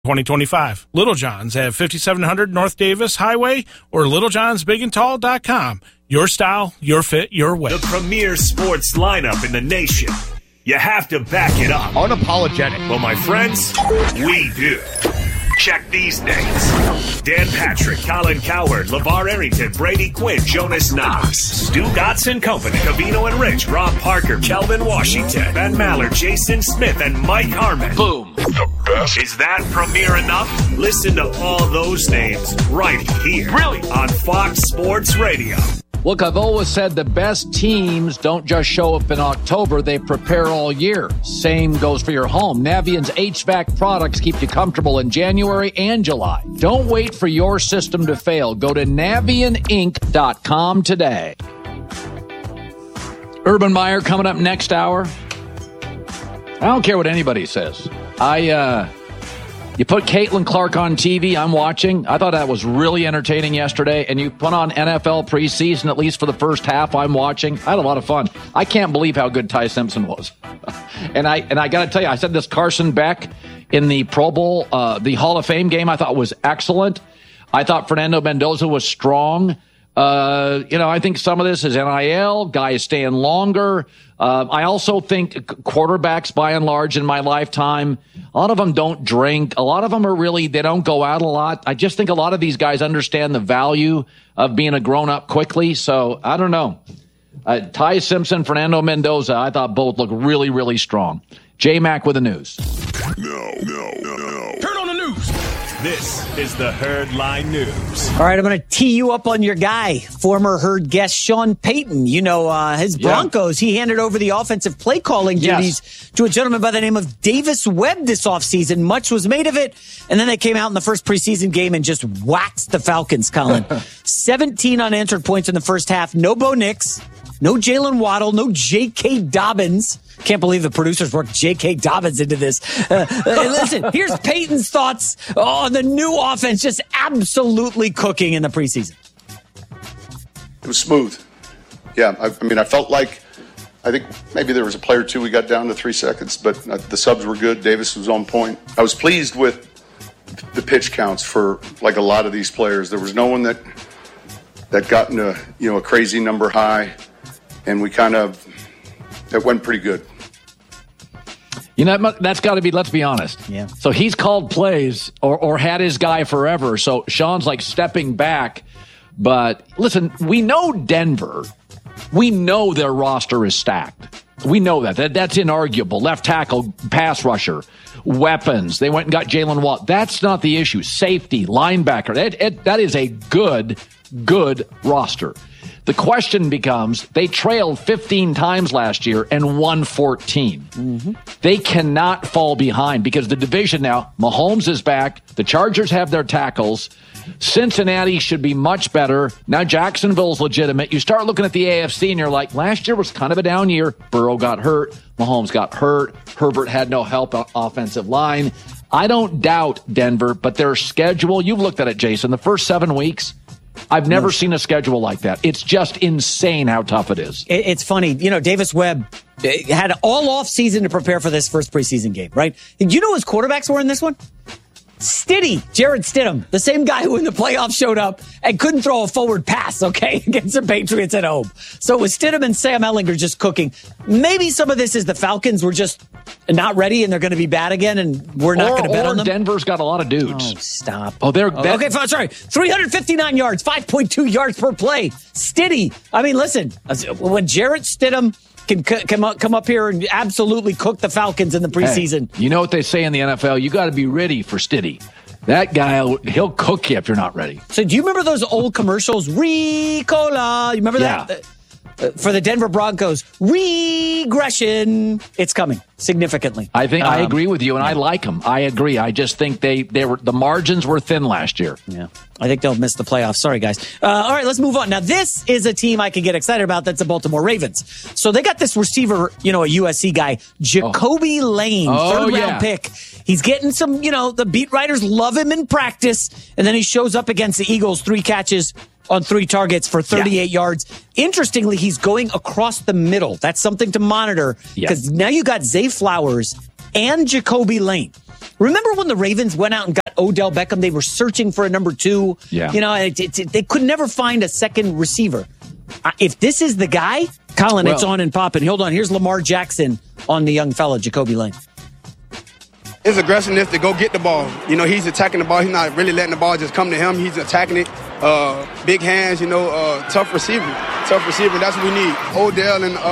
2025. Little John's at 5700 North Davis Highway or littlejohnsbigandtall.com. Your style, your fit, your way. The premier sports lineup in the nation. You have to back it up. Unapologetic. Well, my friends, we do. Check these names. Dan Patrick, Colin Cowherd, LeVar Arrington, Brady Quinn, Jonas Knox, Stu Gotson Company, Covino and Rich, Rob Parker, Kelvin Washington, Ben Maller, Jason Smith, and Mike Harmon. Boom. The best. Is that premier enough? Listen to all those names right here. Really? On Fox Sports Radio. Look, I've always said the best teams don't just show up in October, they prepare all year. Same goes for your home. Navient's HVAC products keep you comfortable in January and July. Don't wait for your system to fail. Go to NavientInc.com today. Urban Meyer coming up next hour. I don't care what anybody says. You put Caitlin Clark on TV, I'm watching. I thought that was really entertaining yesterday. And you put on NFL preseason, at least for the first half, I'm watching. I had a lot of fun. I can't believe how good Ty Simpson was. and I got to tell you, I said this Carson Beck in the Pro Bowl, the Hall of Fame game, I thought was excellent. I thought Fernando Mendoza was strong. I think some of this is NIL, guys staying longer. I also think quarterbacks, by and large, in my lifetime, a lot of them don't drink. A lot of them they don't go out a lot. I just think a lot of these guys understand the value of being a grown-up quickly. So, I don't know. Ty Simpson, Fernando Mendoza, I thought both look really, really strong. J-Mac with the news. No. Turn on the news. This is the Herd Line News. All right, I'm going to tee you up on your guy, former Herd guest Sean Payton. You know, his Broncos, he handed over the offensive play calling duties to a gentleman by the name of Davis Webb this offseason. Much was made of it, and then they came out in the first preseason game and just waxed the Falcons, Colin. 17 unanswered points in the first half. No Bo Nix, no Jalen Waddle, no J.K. Dobbins. Can't believe the producers worked J.K. Dobbins into this. Listen, here's Peyton's thoughts on the new offense just absolutely cooking in the preseason. It was smooth. Yeah, I think maybe there was a play or two we got down to 3 seconds, but the subs were good. Davis was on point. I was pleased with the pitch counts for like a lot of these players. There was no one that got into a crazy number high, and it went pretty good. That's got to be, let's be honest. Yeah. So he's called plays or had his guy forever. So Sean's like stepping back. But listen, we know Denver. We know their roster is stacked. We know that. That's inarguable. Left tackle, pass rusher, weapons. They went and got Jalen Watt. That's not the issue. Safety, linebacker. That is a good roster. The question becomes, they trailed 15 times last year and won 14. Mm-hmm. They cannot fall behind because the division now, Mahomes is back. The Chargers have their tackles. Cincinnati should be much better. Now Jacksonville's legitimate. You start looking at the AFC and you're like, last year was kind of a down year. Burrow got hurt. Mahomes got hurt. Herbert had no help offensive line. I don't doubt Denver, but their schedule, you've looked at it, Jason, the first 7 weeks, I've never seen a schedule like that. It's just insane how tough it is. It's funny. Davis Webb had all off season to prepare for this first preseason game, right? You know his quarterbacks were in this one? Jared Stidham, the same guy who in the playoffs showed up and couldn't throw a forward pass, okay, against the Patriots at home. So with Stidham and Sam Ehlinger just cooking, maybe some of this is the Falcons were just not ready and they're going to be bad again and we're not going to bet on them. Denver's got a lot of dudes. Oh, stop. Okay, sorry. 359 yards, 5.2 yards per play. Stiddy. I mean, listen, when Jarrett Stidham can come up here and absolutely cook the Falcons in the preseason. Hey, you know what they say in the NFL? You got to be ready for Stiddy. That guy, he'll cook you if you're not ready. So do you remember those old commercials? Ricola. You remember that? For the Denver Broncos, regression. It's coming significantly. I think I agree with you, and I like them. I agree. I just think the margins were thin last year. Yeah, I think they'll miss the playoffs. Sorry, guys. All right, let's move on. Now, this is a team I can get excited about. That's the Baltimore Ravens. So they got this receiver, a USC guy, Jacoby Lane, third-round pick. He's getting some, the beat writers love him in practice, and then he shows up against the Eagles, 3 catches on 3 targets for 38 yards. Interestingly, he's going across the middle. That's something to monitor because now you got Zay Flowers and Jacoby Lane. Remember when the Ravens went out and got Odell Beckham? They were searching for a number 2. Yeah. They could never find a second receiver. If this is the guy, Colin, it's on and popping. Hold on. Here's Lamar Jackson on the young fella, Jacoby Lane. His aggressiveness to go get the ball. He's attacking the ball. He's not really letting the ball just come to him. He's attacking it. Big hands, tough receiver. That's what we need. Odell and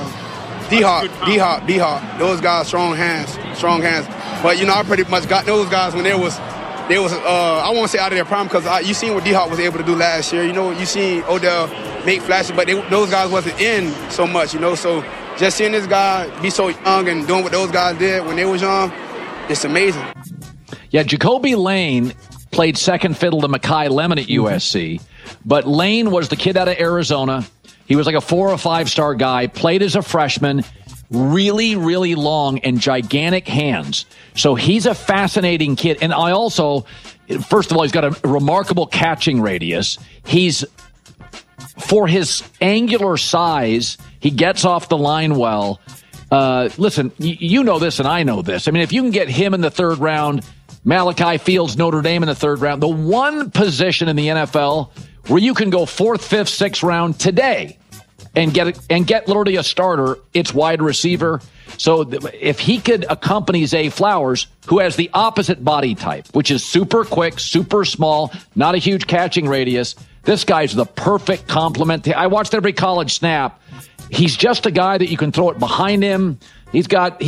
D-Hop. Those guys, strong hands. But, I pretty much got those guys when they was I won't say out of their prime because you seen what D-Hop was able to do last year. You seen Odell make flashes, but those guys wasn't in so much, So just seeing this guy be so young and doing what those guys did when they was young, it's amazing. Yeah, Jacoby Lane played second fiddle to Mekhi Lemon at USC, but Lane was the kid out of Arizona. He was like a 4 or 5 star guy, played as a freshman, really, really long and gigantic hands. So he's a fascinating kid. And I also, first of all, he's got a remarkable catching radius. For his angular size, he gets off the line well. Listen, you know this and I know this. I mean, if you can get him in the 3rd round, Malachi Fields, Notre Dame in the 3rd round, the one position in the NFL where you can go 4th, 5th, 6th round today and get literally a starter, it's wide receiver. So if he could accompany Zay Flowers, who has the opposite body type, which is super quick, super small, not a huge catching radius, this guy's the perfect complement. I watched every college snap. He's just a guy that you can throw it behind him. He's got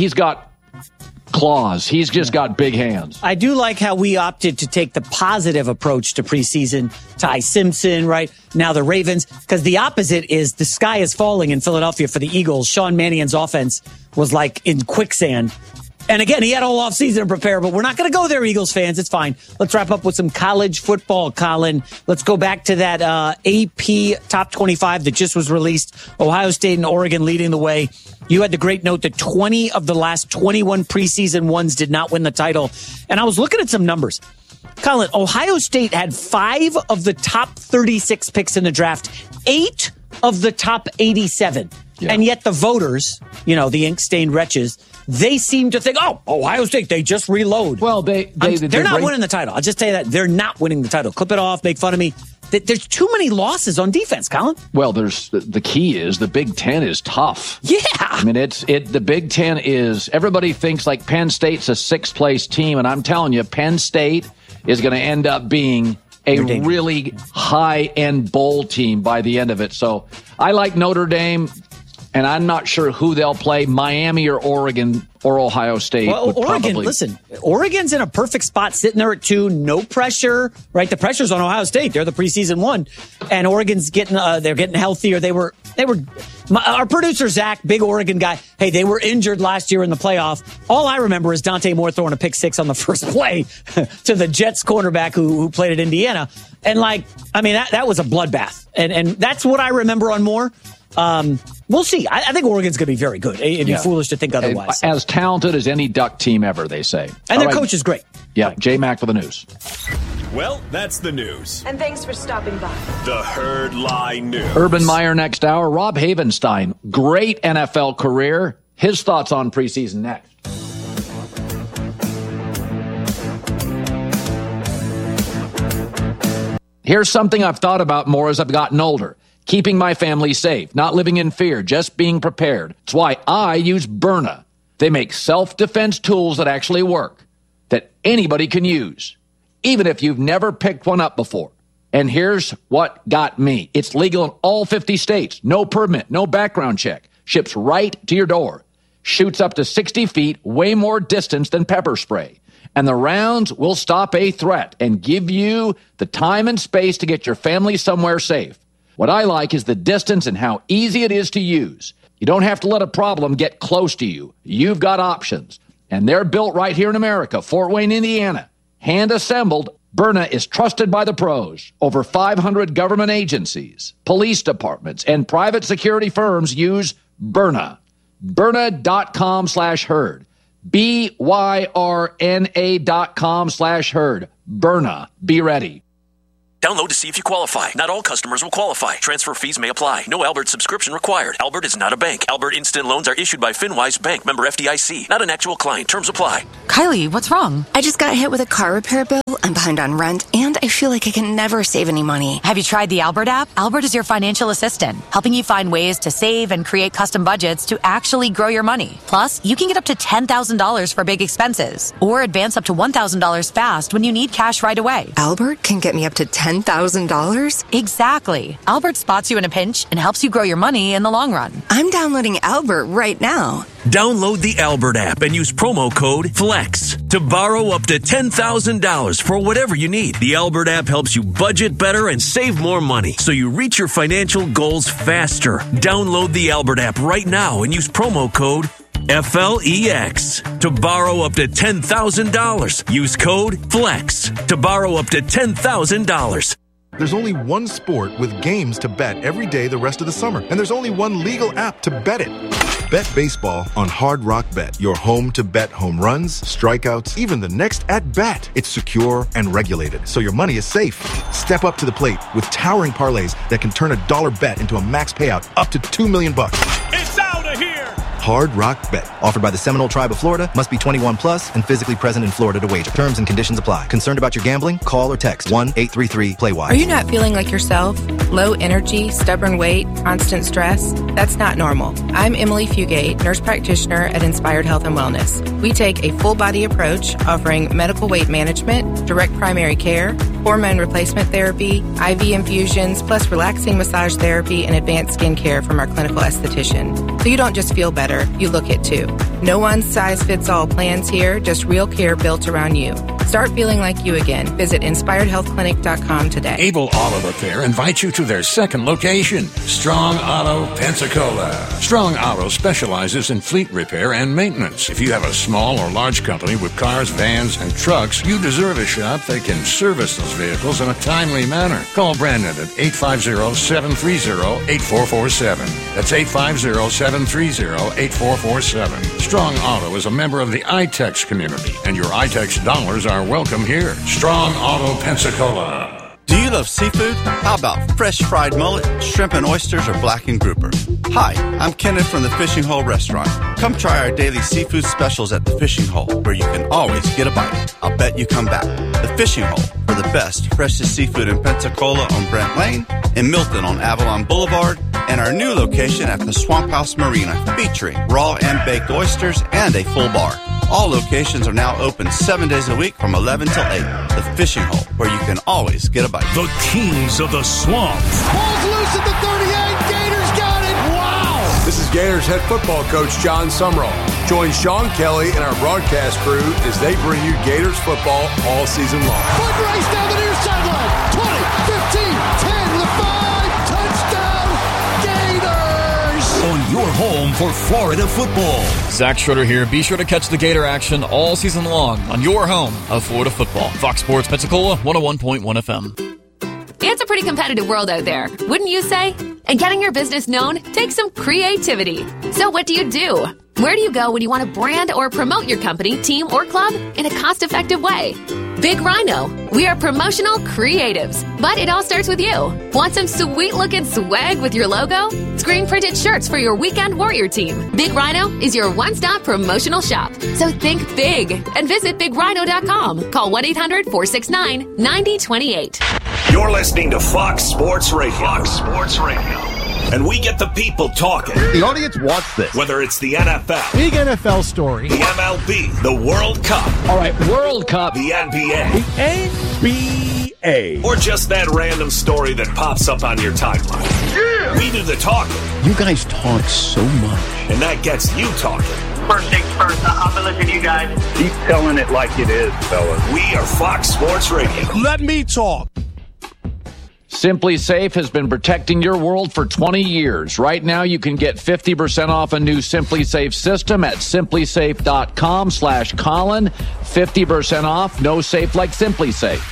claws. He's just got big hands. I do like how we opted to take the positive approach to preseason. Ty Simpson, right? Now the Ravens, because the opposite is the sky is falling in Philadelphia for the Eagles. Sean Mannion's offense was like in quicksand. And again, he had all offseason to prepare, but we're not going to go there, Eagles fans. It's fine. Let's wrap up with some college football, Colin. Let's go back to that AP Top 25 that just was released. Ohio State and Oregon leading the way. You had the great note that 20 of the last 21 preseason ones did not win the title. And I was looking at some numbers. Colin, Ohio State had 5 of the top 36 picks in the draft, 8 of the top 87. Yeah. And yet the voters, the ink-stained wretches, they seem to think, Ohio State, they just reload. Well, they're not winning the title. I'll just tell you that. They're not winning the title. Clip it off, make fun of me. There's too many losses on defense, Colin. Well, the key is the Big Ten is tough. Yeah. I mean, the Big Ten is, everybody thinks like Penn State's a 6th place team, and I'm telling you, Penn State is going to end up being a really high-end bowl team by the end of it. So I like Notre Dame. And I'm not sure who they'll play, Miami or Oregon or Ohio State. Well, Oregon, listen, Oregon's in a perfect spot, sitting there at 2, no pressure, right? The pressure's on Ohio State. They're the preseason one. And Oregon's they're getting healthier. Our producer, Zach, big Oregon guy. Hey, they were injured last year in the playoff. All I remember is Dante Moore throwing a pick 6 on the first play to the Jets cornerback who played at Indiana. And that was a bloodbath. And that's what I remember on Moore. We'll see. I think Oregon's going to be very good. It'd be foolish to think otherwise. As talented as any Duck team ever, they say. And their coach is great. Yeah, J-Mac for the news. Well, that's the news. And thanks for stopping by. The Herd Lie News. Urban Meyer next hour. Rob Havenstein, great NFL career. His thoughts on preseason next. Here's something I've thought about more as I've gotten older. Keeping my family safe, not living in fear, just being prepared. It's why I use Byrna. They make self-defense tools that actually work, that anybody can use, even if you've never picked one up before. And here's what got me. It's legal in all 50 states. No permit, no background check. Ships right to your door. Shoots up to 60 feet, way more distance than pepper spray. And the rounds will stop a threat and give you the time and space to get your family somewhere safe. What I like is the distance and how easy it is to use. You don't have to let a problem get close to you. You've got options. And they're built right here in America, Fort Wayne, Indiana. Hand assembled, Byrna is trusted by the pros. Over 500 government agencies, police departments, and private security firms use Byrna. Byrna.com/herd. BYRNA.com/herd. Byrna. Be ready. Download to see if you qualify. Not all customers will qualify. Transfer fees may apply. No Albert subscription required. Albert is not a bank. Albert Instant Loans are issued by FinWise Bank, member FDIC. Not an actual client. Terms apply. Kylie, what's wrong? I just got hit with a car repair bill. I'm behind on rent, and I feel like I can never save any money. Have you tried the Albert app? Albert is your financial assistant, helping you find ways to save and create custom budgets to actually grow your money. Plus, you can get up to $10,000 for big expenses, or advance up to $1,000 fast when you need cash right away. Albert can get me up to $10,000? Exactly. Albert spots you in a pinch and helps you grow your money in the long run. I'm downloading Albert right now. Download the Albert app and use promo code FLEX to borrow up to $10,000 for whatever you need. The Albert app helps you budget better and save more money so you reach your financial goals faster. Download the Albert app right now and use promo code FLEX to borrow up to $10,000. Use code FLEX to borrow up to $10,000. There's only one sport with games to bet every day the rest of the summer, and there's only one legal app to bet it. Bet baseball on Hard Rock Bet, your home to bet home runs, strikeouts, even the next at-bat. It's secure and regulated, so your money is safe. Step up to the plate with towering parlays that can turn a dollar bet into a max payout up to $2 million. It's out of here! Hard Rock Bet. Offered by the Seminole Tribe of Florida. Must be 21 plus and physically present in Florida to wager. Terms and conditions apply. Concerned about your gambling? Call or text 1-833-PLAY-WISE. Are you not feeling like yourself? Low energy, stubborn weight, constant stress? That's not normal. I'm Emily Fugate, nurse practitioner at Inspired Health and Wellness. We take a full body approach offering medical weight management, direct primary care, hormone replacement therapy, IV infusions, plus relaxing massage therapy and advanced skin care from our clinical esthetician. So you don't just feel better, you look it too. No one-size-fits-all plans here, just real care built around you. Start feeling like you again. Visit InspiredHealthClinic.com today. Able Auto Repair invites you to their second location, Strong Auto, Pensacola. Strong Auto specializes in fleet repair and maintenance. If you have a small or large company with cars, vans, and trucks, you deserve a shop that can service those vehicles in a timely manner. Call Brandon at 850-730-8447. That's 850-730-8447. Strong Auto is a member of the iTex community, and your iTex dollars are welcome here. Strong Auto, Pensacola. Do you love seafood? How about fresh fried mullet, shrimp and oysters, or blackened grouper? Hi, I'm Kenneth from the Fishing Hole Restaurant. Come try our daily seafood specials at the Fishing Hole, where you can always get a bite. I'll bet you come back. The Fishing Hole, for the best, freshest seafood in Pensacola on Brent Lane, in Milton on Avalon Boulevard, and our new location at the Swamp House Marina, featuring raw and baked oysters and a full bar. All locations are now open 7 days a week from 11 till 8. The Fishing Hole, where you can always get a bite. The Kings of the Swamp. Ball's loose at the 38. Gators got it. Wow. This is Gators head football coach John Sumrall. Join Sean Kelly and our broadcast crew as they bring you Gators football all season long. Foot race down the near sideline. 20, 15, 10 to the 5. Touchdown, Gators. On your home for Florida football. Zach Schroeder here. Be sure to catch the Gator action all season long on your home of Florida football. Fox Sports Pensacola, 101.1 FM. It's a pretty competitive world out there, wouldn't you say? And getting your business known takes some creativity. So what do? Where do you go when you want to brand or promote your company, team, or club in a cost-effective way? Big Rhino. We are promotional creatives, but it all starts with you. Want some sweet-looking swag with your logo? Screen-printed shirts for your weekend warrior team. Big Rhino is your one-stop promotional shop. So think big and visit BigRhino.com. Call 1-800-469-9028. You're listening to Fox Sports Radio. Fox Sports Radio. And we get the people talking. The audience wants this. Whether it's the NFL. Big NFL story. The MLB. The World Cup. All right, World Cup. The NBA. The NBA. Or just that random story that pops up on your timeline. Yeah. We do the talking. You guys talk so much. And that gets you talking. First things first, I'll be listening to you guys. Keep telling it like it is, fellas. We are Fox Sports Radio. Let me talk. Simply Safe has been protecting your world for 20 years. Right now, you can get 50% off a new Simply Safe system at simplysafe.com/Colin. 50% off. No safe like Simply Safe.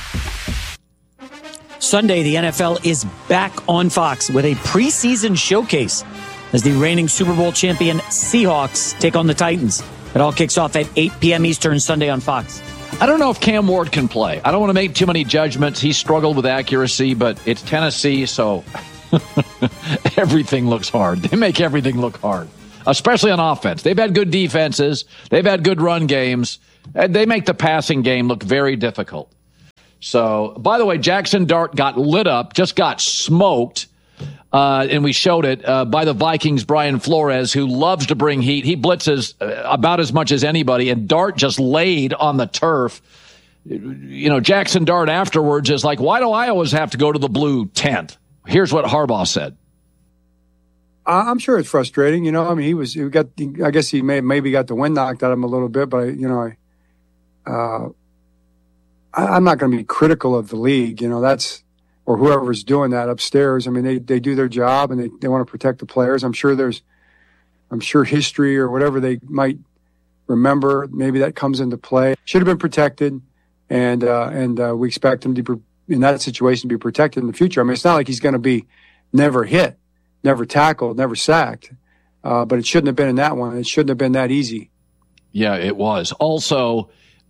Sunday, the NFL is back on Fox with a preseason showcase as the reigning Super Bowl champion Seahawks take on the Titans. It all kicks off at 8 p.m. Eastern Sunday on Fox. I don't know if Cam Ward can play. I don't want to make too many judgments. He struggled with accuracy, but it's Tennessee, so everything looks hard. They make everything look hard, especially on offense. They've had good defenses. They've had good run games. And they make the passing game look very difficult. So, by the way, Jackson Dart got lit up, just got smoked, and we showed it, by the Vikings' Brian Flores, who loves to bring heat. He blitzes about as much as anybody, and Dart just laid on the turf. You know, Jackson Dart afterwards is like, why do I always have to go to the blue tent? Here's what Harbaugh said. I'm sure it's frustrating. You know, I mean, I guess he maybe got the wind knocked out of him a little bit, but, I'm not going to be critical of the league, or whoever's doing that upstairs. I mean, they do their job and they want to protect the players. I'm sure history or whatever they might remember, maybe that comes into play. Should have been protected, and we expect him to, in that situation, to be protected in the future. I mean, it's not like he's going to be never hit, never tackled, never sacked, but it shouldn't have been in that one. It shouldn't have been that easy. Yeah, it was. Also,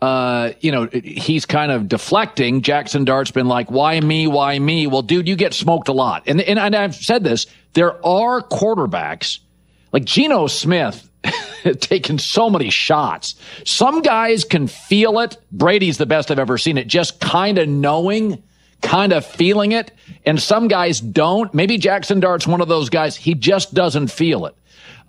he's kind of deflecting. Jackson Dart's been like, why me? Why me? Well, dude, you get smoked a lot. And I've said this. There are quarterbacks like Geno Smith taken so many shots. Some guys can feel it. Brady's the best I've ever seen it. Just kind of knowing, kind of feeling it. And some guys don't. Maybe Jackson Dart's one of those guys. He just doesn't feel it.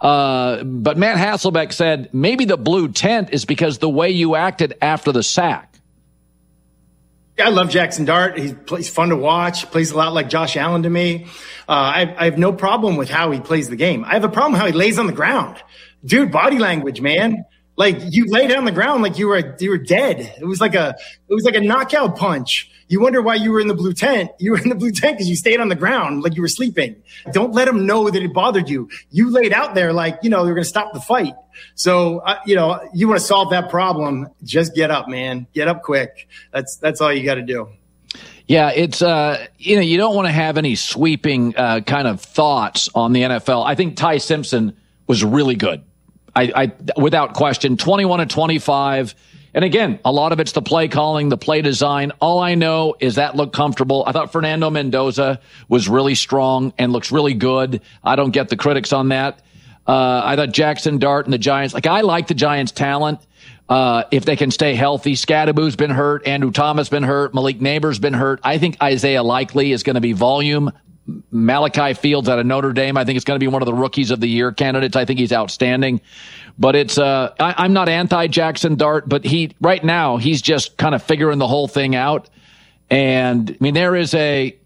But Matt Hasselbeck said maybe the blue tent is because the way you acted after the sack. Yeah, I love Jackson Dart. He's fun to watch. Plays a lot like Josh Allen to me. I have no problem with how he plays the game. I have a problem how he lays on the ground. Dude, body language, man. Like, you lay down on the ground like you were dead. It was like a knockout punch. You wonder why you were in the blue tent. You were in the blue tent because you stayed on the ground like you were sleeping. Don't let them know that it bothered you. You laid out there like, you're going to stop the fight. So, you want to solve that problem. Just get up, man. Get up quick. That's all you got to do. Yeah, it's, you don't want to have any sweeping kind of thoughts on the NFL. I think Ty Simpson was really good. I without question, 21-25. And again, a lot of it's the play calling, the play design. All I know is that looked comfortable. I thought Fernando Mendoza was really strong and looks really good. I don't get the critics on that. I thought Jackson Dart and the Giants, I like the Giants' talent. If they can stay healthy. Scadaboo's been hurt. Andrew Thomas been hurt. Malik Neighbors been hurt. I think Isaiah Likely is going to be volume. Malachi Fields out of Notre Dame, I think it's going to be one of the rookies of the year candidates. I think he's outstanding. But it's I'm not anti-Jackson Dart, but right now he's just kind of figuring the whole thing out. And I mean, there is they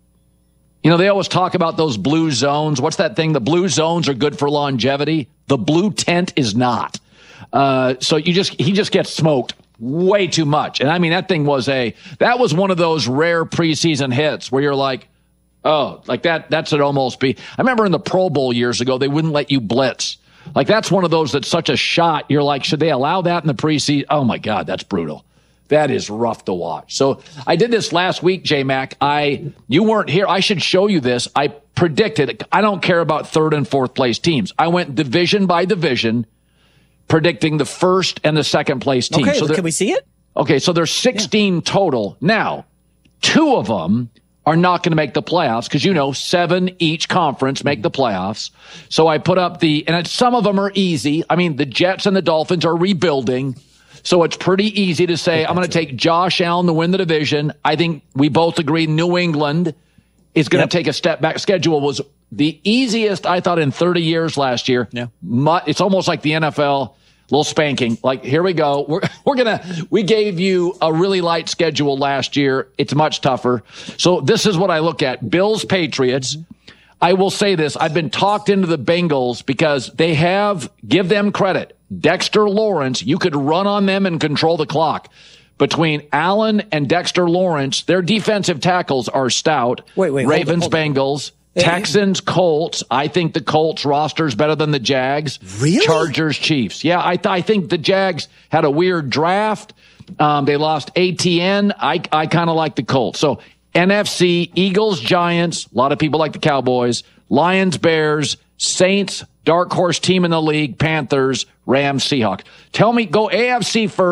always talk about those blue zones. What's that thing? The blue zones are good for longevity. The blue tent is not. So he just gets smoked way too much. And I mean, that was one of those rare preseason hits where you're like, oh, like that should almost be. I remember in the Pro Bowl years ago, they wouldn't let you blitz. Like, that's one of those that's such a shot. You're like, should they allow that in the preseason? Oh, my God, that's brutal. That is rough to watch. So I did this last week, J-Mac. You weren't here. I should show you this. I predicted. I don't care about third and fourth place teams. I went division by division, predicting the first and the second place teams. Okay, can we see it? Okay, so there's 16 total. Now, 2 of them are not going to make the playoffs because, 7 each conference make the playoffs. So I put up and some of them are easy. I mean, the Jets and the Dolphins are rebuilding. So it's pretty easy to say, I'm going to take Josh Allen to win the division. I think we both agree New England is going to take a step back. Schedule was the easiest, I thought, in 30 years last year. Yeah. It's almost like the NFL. Little spanking. Like, here we go. We gave you a really light schedule last year. It's much tougher. So this is what I look at. Bills, Patriots. I will say this. I've been talked into the Bengals because give them credit. Dexter Lawrence, you could run on them and control the clock. Between Allen and Dexter Lawrence, their defensive tackles are stout. Wait. Ravens, Bengals. Texans, Colts. I think the Colts roster's better than the Jags. Really? Chargers, Chiefs. Yeah, I think the Jags had a weird draft. They lost ATN. I kind of like the Colts. So NFC, Eagles, Giants. A lot of people like the Cowboys. Lions, Bears, Saints, dark horse team in the league, Panthers, Rams, Seahawks. Tell me, go AFC first,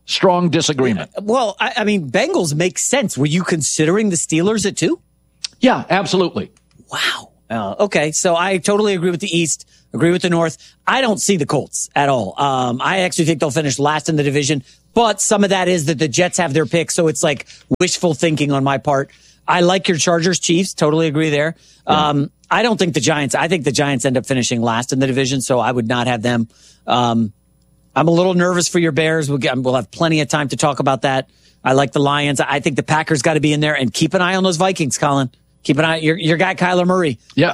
Strong disagreement. Well, I mean, Bengals make sense. Were you considering the Steelers at 2? Yeah, absolutely. Wow. Okay, so I totally agree with the East, agree with the North. I don't see the Colts at all. I actually think they'll finish last in the division, but some of that is that the Jets have their pick, so it's like wishful thinking on my part. I like your Chargers, Chiefs, totally agree there. Yeah. I don't think the Giants, I think the Giants end up finishing last in the division, so I would not have them. I'm a little nervous for your Bears. We'll have plenty of time to talk about that. I like the Lions. I think the Packers got to be in there, and keep an eye on those Vikings, Colin. Keep an eye on your guy, Kyler Murray. Yeah.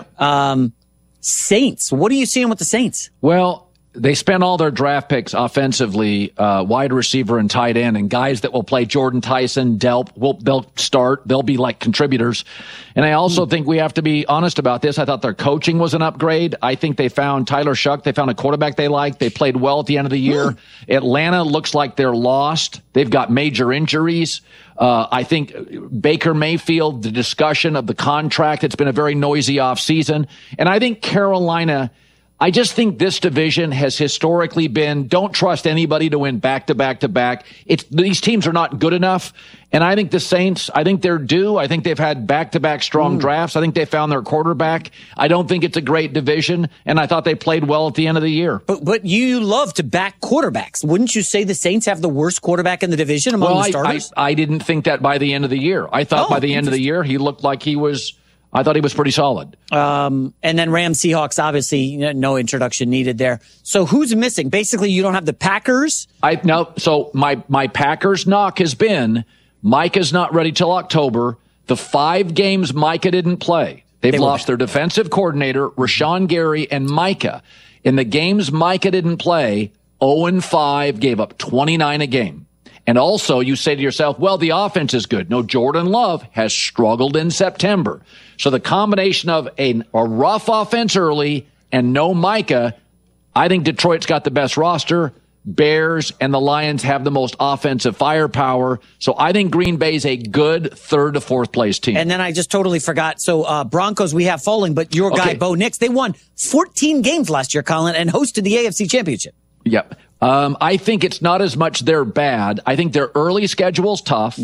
Saints. What are you seeing with the Saints? Well, they spent all their draft picks offensively, wide receiver and tight end, and guys that will play. Jordan Tyson, Delp, they'll start. They'll be like contributors. And I also think we have to be honest about this. I thought their coaching was an upgrade. I think they found Tyler Shuck. They found a quarterback they liked. They played well at the end of the year. Atlanta looks like they're lost. They've got major injuries. I think Baker Mayfield, the discussion of the contract, it's been a very noisy offseason. And I think Carolina, I just think this division has historically been, don't trust anybody to win back-to-back-to-back. These teams are not good enough. And I think the Saints, I think they're due. I think they've had back-to-back strong drafts. I think they found their quarterback. I don't think it's a great division. And I thought they played well at the end of the year. But you love to back quarterbacks. Wouldn't you say the Saints have the worst quarterback in the division among the starters? I didn't think that by the end of the year. I thought by the end of the year, he looked like I thought he was pretty solid. And then Rams, Seahawks, obviously, no introduction needed there. So who's missing? Basically, you don't have the Packers? So my Packers knock has been Micah's not ready till October. The 5 games Micah didn't play, they've lost their defensive coordinator, Rashawn Gary, and Micah. In the games Micah didn't play, 0-5, gave up 29 a game. And also, you say to yourself, well, the offense is good. No, Jordan Love has struggled in September. So the combination of a rough offense early and no Micah, I think Detroit's got the best roster. Bears and the Lions have the most offensive firepower. So I think Green Bay's a good 3rd to 4th place team. And then I just totally forgot. So Broncos we have falling, but your guy, Bo Nix, they won 14 games last year, Colin, and hosted the AFC Championship. Yep. I think it's not as much they're bad. I think their early schedule's tough.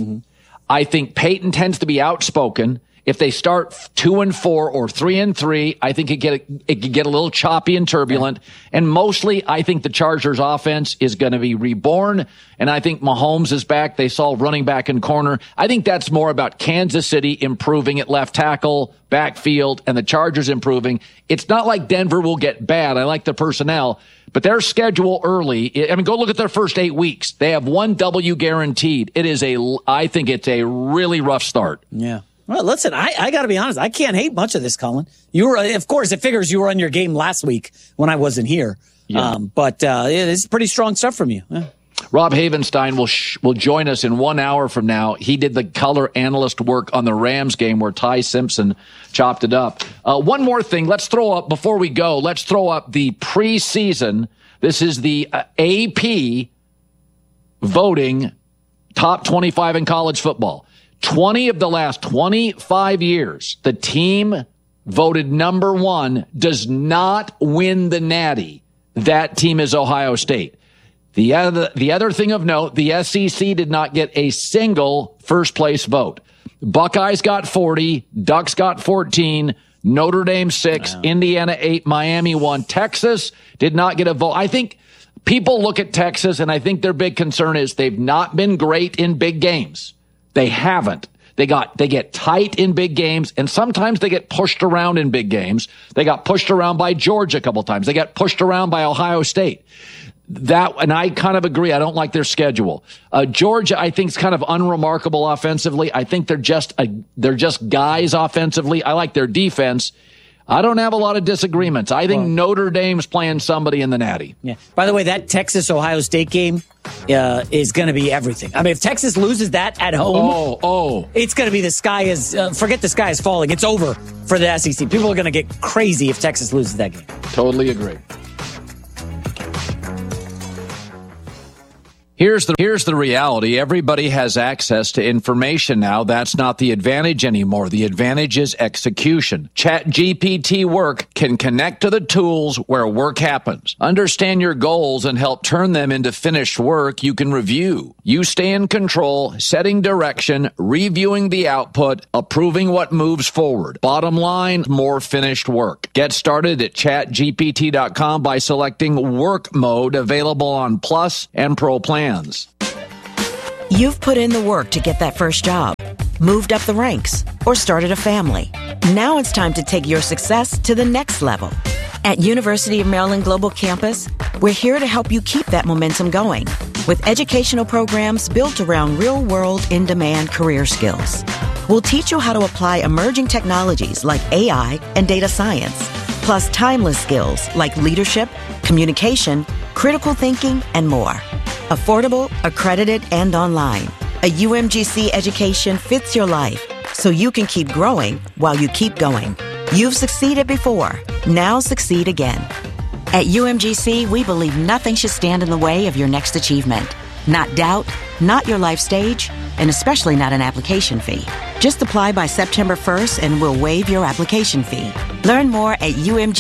I think Peyton tends to be outspoken. If they start 2-4 or 3-3, I think it could get a little choppy and turbulent. And mostly, I think the Chargers offense is going to be reborn. And I think Mahomes is back. They saw running back and corner. I think that's more about Kansas City improving at left tackle, backfield, and the Chargers improving. It's not like Denver will get bad. I like the personnel. But their schedule early, I mean, go look at their first 8 weeks. They have 1 W guaranteed. I think it's a really rough start. Yeah. Well, listen, I got to be honest. I can't hate much of this, Colin. You were, of course, it figures you were on your game last week when I wasn't here. Yeah. But it's pretty strong stuff from you. Yeah. Rob Havenstein will join us in 1 hour from now. He did the color analyst work on the Rams game where Ty Simpson chopped it up. One more thing. Before we go, let's throw up the preseason. This is the AP voting top 25 in college football. 20 of the last 25 years, the team voted number 1 does not win the Natty. That team is Ohio State. The other thing of note, the SEC did not get a single first place vote. Buckeyes got 40, Ducks got 14, Notre Dame 6, Indiana 8, Miami 1. Texas did not get a vote. I think people look at Texas, and I think their big concern is they've not been great in big games. They haven't. They get tight in big games, and sometimes they get pushed around in big games. They got pushed around by Georgia a couple times. They got pushed around by Ohio State. And I kind of agree. I don't like their schedule. Georgia, I think, is kind of unremarkable offensively. I think they're just guys offensively. I like their defense. I don't have a lot of disagreements. I think Notre Dame's playing somebody in the Natty. Yeah. By the way, that Texas-Ohio State game is going to be everything. I mean, if Texas loses that at home, it's going to be forget the sky is falling. It's over for the SEC. People are going to get crazy if Texas loses that game. Totally agree. Here's the reality. Everybody has access to information now. That's not the advantage anymore. The advantage is execution. ChatGPT Work can connect to the tools where work happens. Understand your goals and help turn them into finished work you can review. You stay in control, setting direction, reviewing the output, approving what moves forward. Bottom line, more finished work. Get started at chatgpt.com by selecting Work Mode, available on Plus and Pro plans. You've put in the work to get that first job, moved up the ranks, or started a family. Now it's time to take your success to the next level. At University of Maryland Global Campus, we're here to help you keep that momentum going with educational programs built around real-world, in-demand career skills. We'll teach you how to apply emerging technologies like AI and data science, plus timeless skills like leadership, communication, critical thinking, and more. Affordable, accredited, and online. A UMGC education fits your life, so you can keep growing while you keep going. You've succeeded before. Now succeed again. At UMGC, we believe nothing should stand in the way of your next achievement. Not doubt, not your life stage, and especially not an application fee. Just apply by September 1st and we'll waive your application fee. Learn more at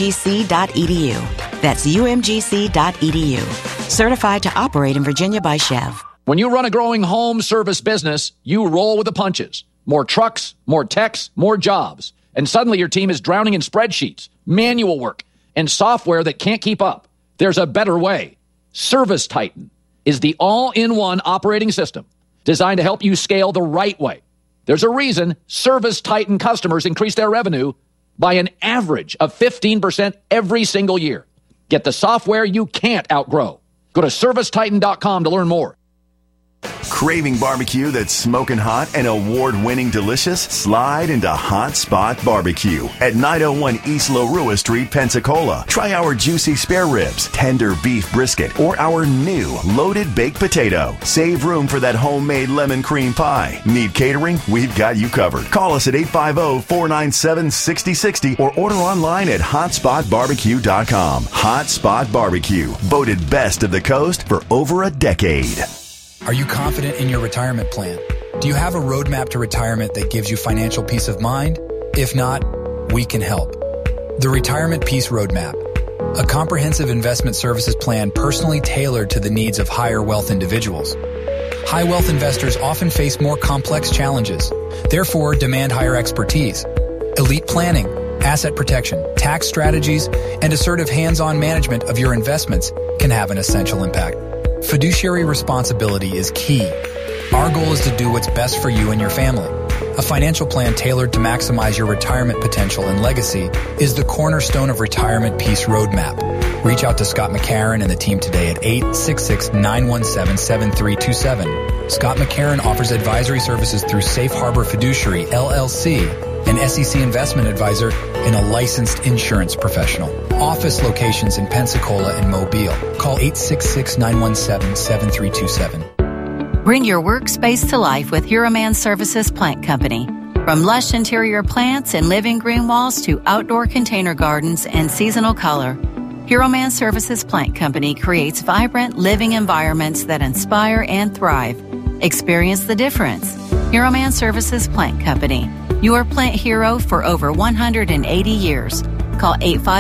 umgc.edu. That's umgc.edu. Certified to operate in Virginia by Chev. When you run a growing home service business, you roll with the punches. More trucks, more techs, more jobs. And suddenly your team is drowning in spreadsheets, manual work, and software that can't keep up. There's a better way. Service Titan is the all-in-one operating system designed to help you scale the right way. There's a reason Service Titan customers increase their revenue by an average of 15% every single year. Get the software you can't outgrow. Go to ServiceTitan.com to learn more. Craving barbecue that's smoking hot and award-winning delicious? Slide into Hot Spot Barbecue at 901 East Larua Street, Pensacola. Try our juicy spare ribs, tender beef brisket, or our new loaded baked potato. Save room for that homemade lemon cream pie. Need catering? We've got you covered. Call us at 850-497-6060 or order online at hotspotbarbecue.com. Hot Spot Barbecue, voted best of the coast for over a decade. Are you confident in your retirement plan? Do you have a roadmap to retirement that gives you financial peace of mind? If not, we can help. The Retirement Peace Roadmap, a comprehensive investment services plan personally tailored to the needs of higher wealth individuals. High wealth investors often face more complex challenges, therefore demand higher expertise. Elite planning, asset protection, tax strategies, and assertive hands-on management of your investments can have an essential impact. Fiduciary responsibility is key. Our goal is to do what's best for you and your family. A financial plan tailored to maximize your retirement potential and legacy is the cornerstone of Retirement Peace Roadmap. Reach out to Scott McCarron and the team today at 866-917-7327. Scott McCarron offers advisory services through Safe Harbor Fiduciary, LLC, an SEC investment advisor and a licensed insurance professional. Office locations in Pensacola and Mobile. Call 866-917-7327. Bring your workspace to life with Hero-Man Services Plant Company. From lush interior plants and living green walls to outdoor container gardens and seasonal color, Hero-Man Services Plant Company creates vibrant living environments that inspire and thrive. Experience the difference. Hero-Man Services Plant Company, your plant hero for over 180 years. Call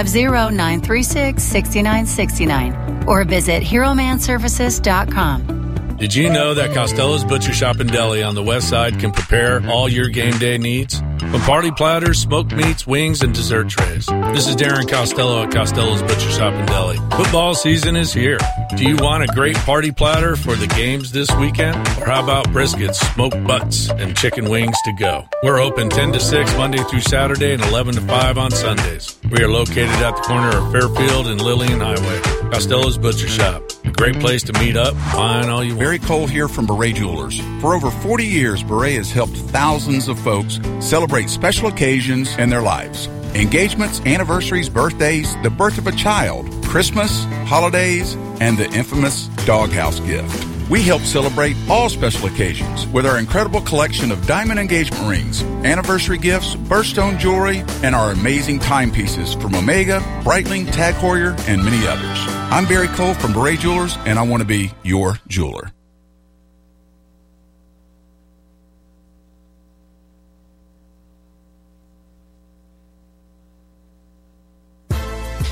850-936-6969 or visit HeroManServices.com. Did you know that Costello's Butcher Shop and Deli on the west side can prepare all your game day needs? From party platters, smoked meats, wings, and dessert trays. This is Darren Costello at Costello's Butcher Shop and Deli. Football season is here. Do you want a great party platter for the games this weekend? Or how about briskets, smoked butts, and chicken wings to go? We're open 10 to 6 Monday through Saturday and 11 to 5 on Sundays. We are located at the corner of Fairfield and Lillian Highway. Costello's Butcher Shop. A great place to meet up, find all you want. Barry Cole here from Beret Jewelers. For over 40 years, Beret has helped thousands of folks celebrate special occasions in their lives. Engagements, anniversaries, birthdays, the birth of a child, Christmas, holidays, and the infamous doghouse gift. We help celebrate all special occasions with our incredible collection of diamond engagement rings, anniversary gifts, birthstone jewelry, and our amazing timepieces from Omega, Breitling, Tag Heuer, and many others. I'm Barry Cole from Beret Jewelers, and I want to be your jeweler.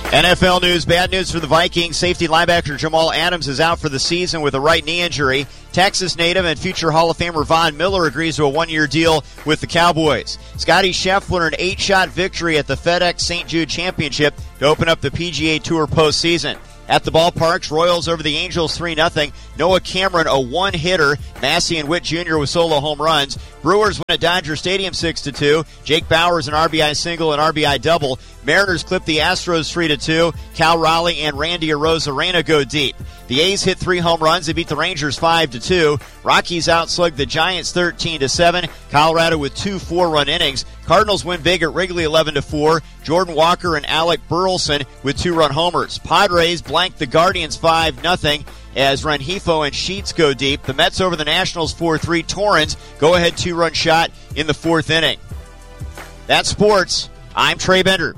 NFL news, bad news for the Vikings. Safety linebacker Jamal Adams is out for the season with a right knee injury. Texas native and future Hall of Famer Von Miller agrees to a one-year deal with the Cowboys. Scotty Scheffler an 8-shot victory at the FedEx St. Jude Championship to open up the PGA Tour postseason. At the ballparks, Royals over the Angels 3-0. Noah Cameron, a one-hitter. Massey and Witt Jr. with solo home runs. Brewers win at Dodger Stadium 6-2. Jake Bauers an RBI single and RBI double. Mariners clip the Astros 3-2. Cal Raleigh and Randy Arozarena go deep. The A's hit 3 home runs. They beat the Rangers 5-2. Rockies outslugged the Giants 13-7. Colorado with 2 4-run innings. Cardinals win big at Wrigley 11-4. Jordan Walker and Alec Burleson with 2-run homers. Padres blank the Guardians 5-0 as Rengifo and Sheets go deep. The Mets over the Nationals 4-3. Torrens go-ahead 2-run shot in the 4th inning. That's sports. I'm Trey Bender.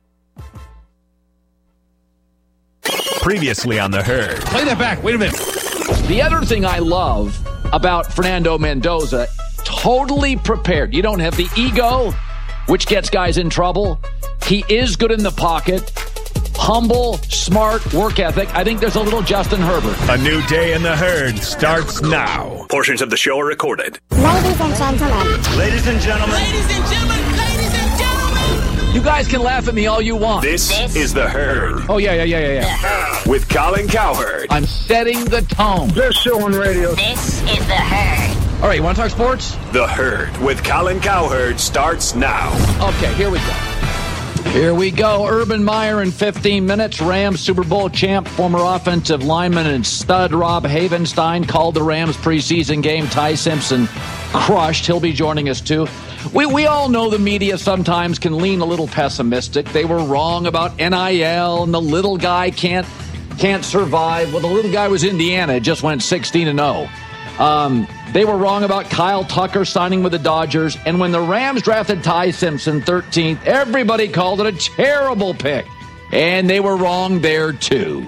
Previously on The Herd. Play that back. Wait a minute. The other thing I love about Fernando Mendoza, totally prepared. You don't have the ego, which gets guys in trouble. He is good in the pocket. Humble, smart, work ethic. I think there's a little Justin Herbert. A new day in The Herd starts now. Portions of the show are recorded. Ladies and gentlemen. Ladies and gentlemen. Ladies and gentlemen. Ladies and gentlemen. You guys can laugh at me all you want. This is The Herd. Oh, yeah. With Colin Cowherd. I'm setting the tone. Best show on radio. This is The Herd. All right, you want to talk sports? The Herd with Colin Cowherd starts now. Okay, here we go. Here we go. Urban Meyer in 15 minutes. Rams Super Bowl champ, former offensive lineman and stud Rob Havenstein called the Rams preseason game. Ty Simpson crushed. He'll be joining us too. We all know the media sometimes can lean a little pessimistic. They were wrong about NIL and the little guy can't survive. Well, the little guy was Indiana. It just went 16-0. They were wrong about Kyle Tucker signing with the Dodgers. And when the Rams drafted Ty Simpson 13th, everybody called it a terrible pick. And they were wrong there, too.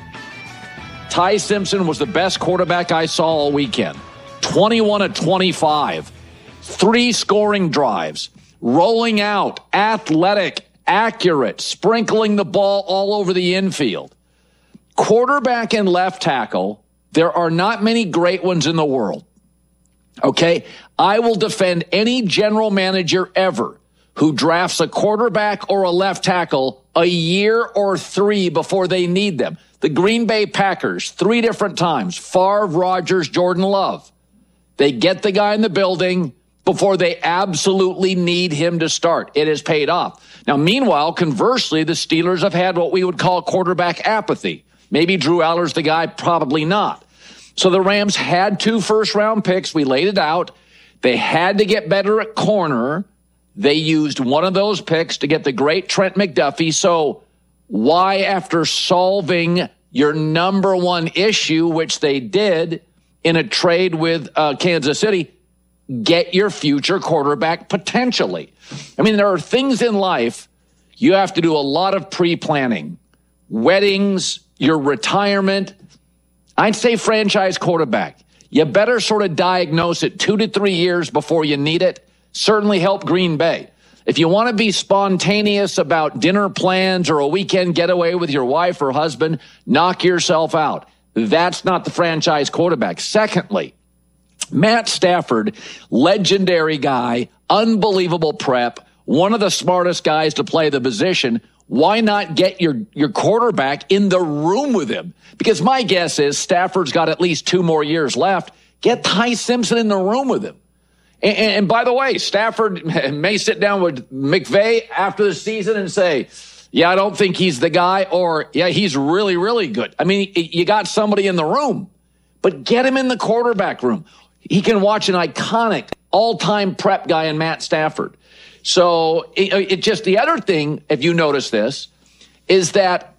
Ty Simpson was the best quarterback I saw all weekend. 21 of 25. 3 scoring drives. Rolling out. Athletic. Accurate. Sprinkling the ball all over the infield. Quarterback and left tackle. There are not many great ones in the world. Okay? I will defend any general manager ever who drafts a quarterback or a left tackle a year or 3 before they need them. The Green Bay Packers, 3 different times. Favre, Rodgers, Jordan Love. They get the guy in the building before they absolutely need him to start. It has paid off. Now, meanwhile, conversely, the Steelers have had what we would call quarterback apathy. Maybe Drew Aller's the guy, probably not. So the Rams had 2 first-round picks. We laid it out. They had to get better at corner. They used one of those picks to get the great Trent McDuffie. So why, after solving your number one issue, which they did in a trade with Kansas City, get your future quarterback potentially? I mean, there are things in life you have to do a lot of pre-planning. Weddings, your retirement. I'd say franchise quarterback. You better sort of diagnose it 2 to 3 years before you need it. Certainly help Green Bay. If you want to be spontaneous about dinner plans or a weekend getaway with your wife or husband, knock yourself out. That's not the franchise quarterback. Secondly, Matt Stafford, legendary guy, unbelievable prep, one of the smartest guys to play the position. Why not get your quarterback in the room with him? Because my guess is Stafford's got at least 2 more years left. Get Ty Simpson in the room with him. And by the way, Stafford may sit down with McVay after the season and say, yeah, I don't think he's the guy, or yeah, he's really, really good. I mean, you got somebody in the room, but get him in the quarterback room. He can watch an iconic all-time prep guy in Matt Stafford. So it just, the other thing, if you notice this, is that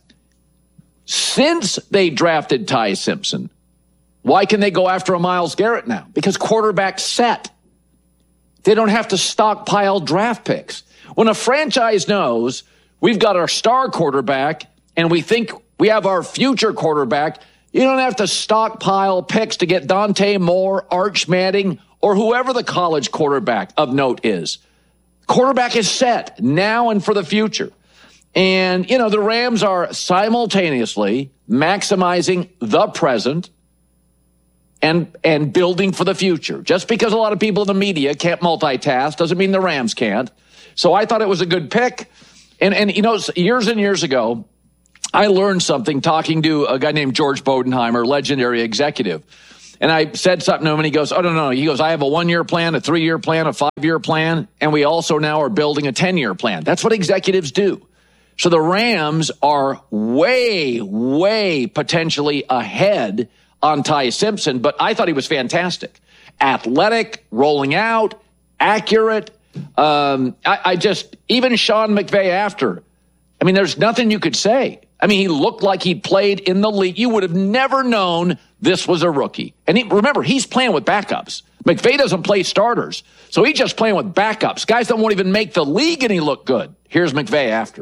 since they drafted Ty Simpson, why can they go after a Myles Garrett now? Because quarterback's set. They don't have to stockpile draft picks. When a franchise knows we've got our star quarterback and we think we have our future quarterback, you don't have to stockpile picks to get Dante Moore, Arch Manning, or whoever the college quarterback of note is. Quarterback is set now and for the future. And, the Rams are simultaneously maximizing the present and building for the future. Just because a lot of people in the media can't multitask doesn't mean the Rams can't. So I thought it was a good pick. And years and years ago, I learned something talking to a guy named George Bodenheimer, legendary executive. And I said something to him, and he goes, oh, no. He goes, I have a 1-year plan, a 3-year plan, a 5-year plan, and we also now are building a 10-year plan. That's what executives do. So the Rams are way, way potentially ahead on Ty Simpson, but I thought he was fantastic. Athletic, rolling out, accurate. I just, even Sean McVay after, there's nothing you could say. He looked like he'd played in the league. You would have never known this was a rookie. And remember, he's playing with backups. McVay doesn't play starters, so he's just playing with backups. Guys that won't even make the league, and he looked good. Here's McVay after.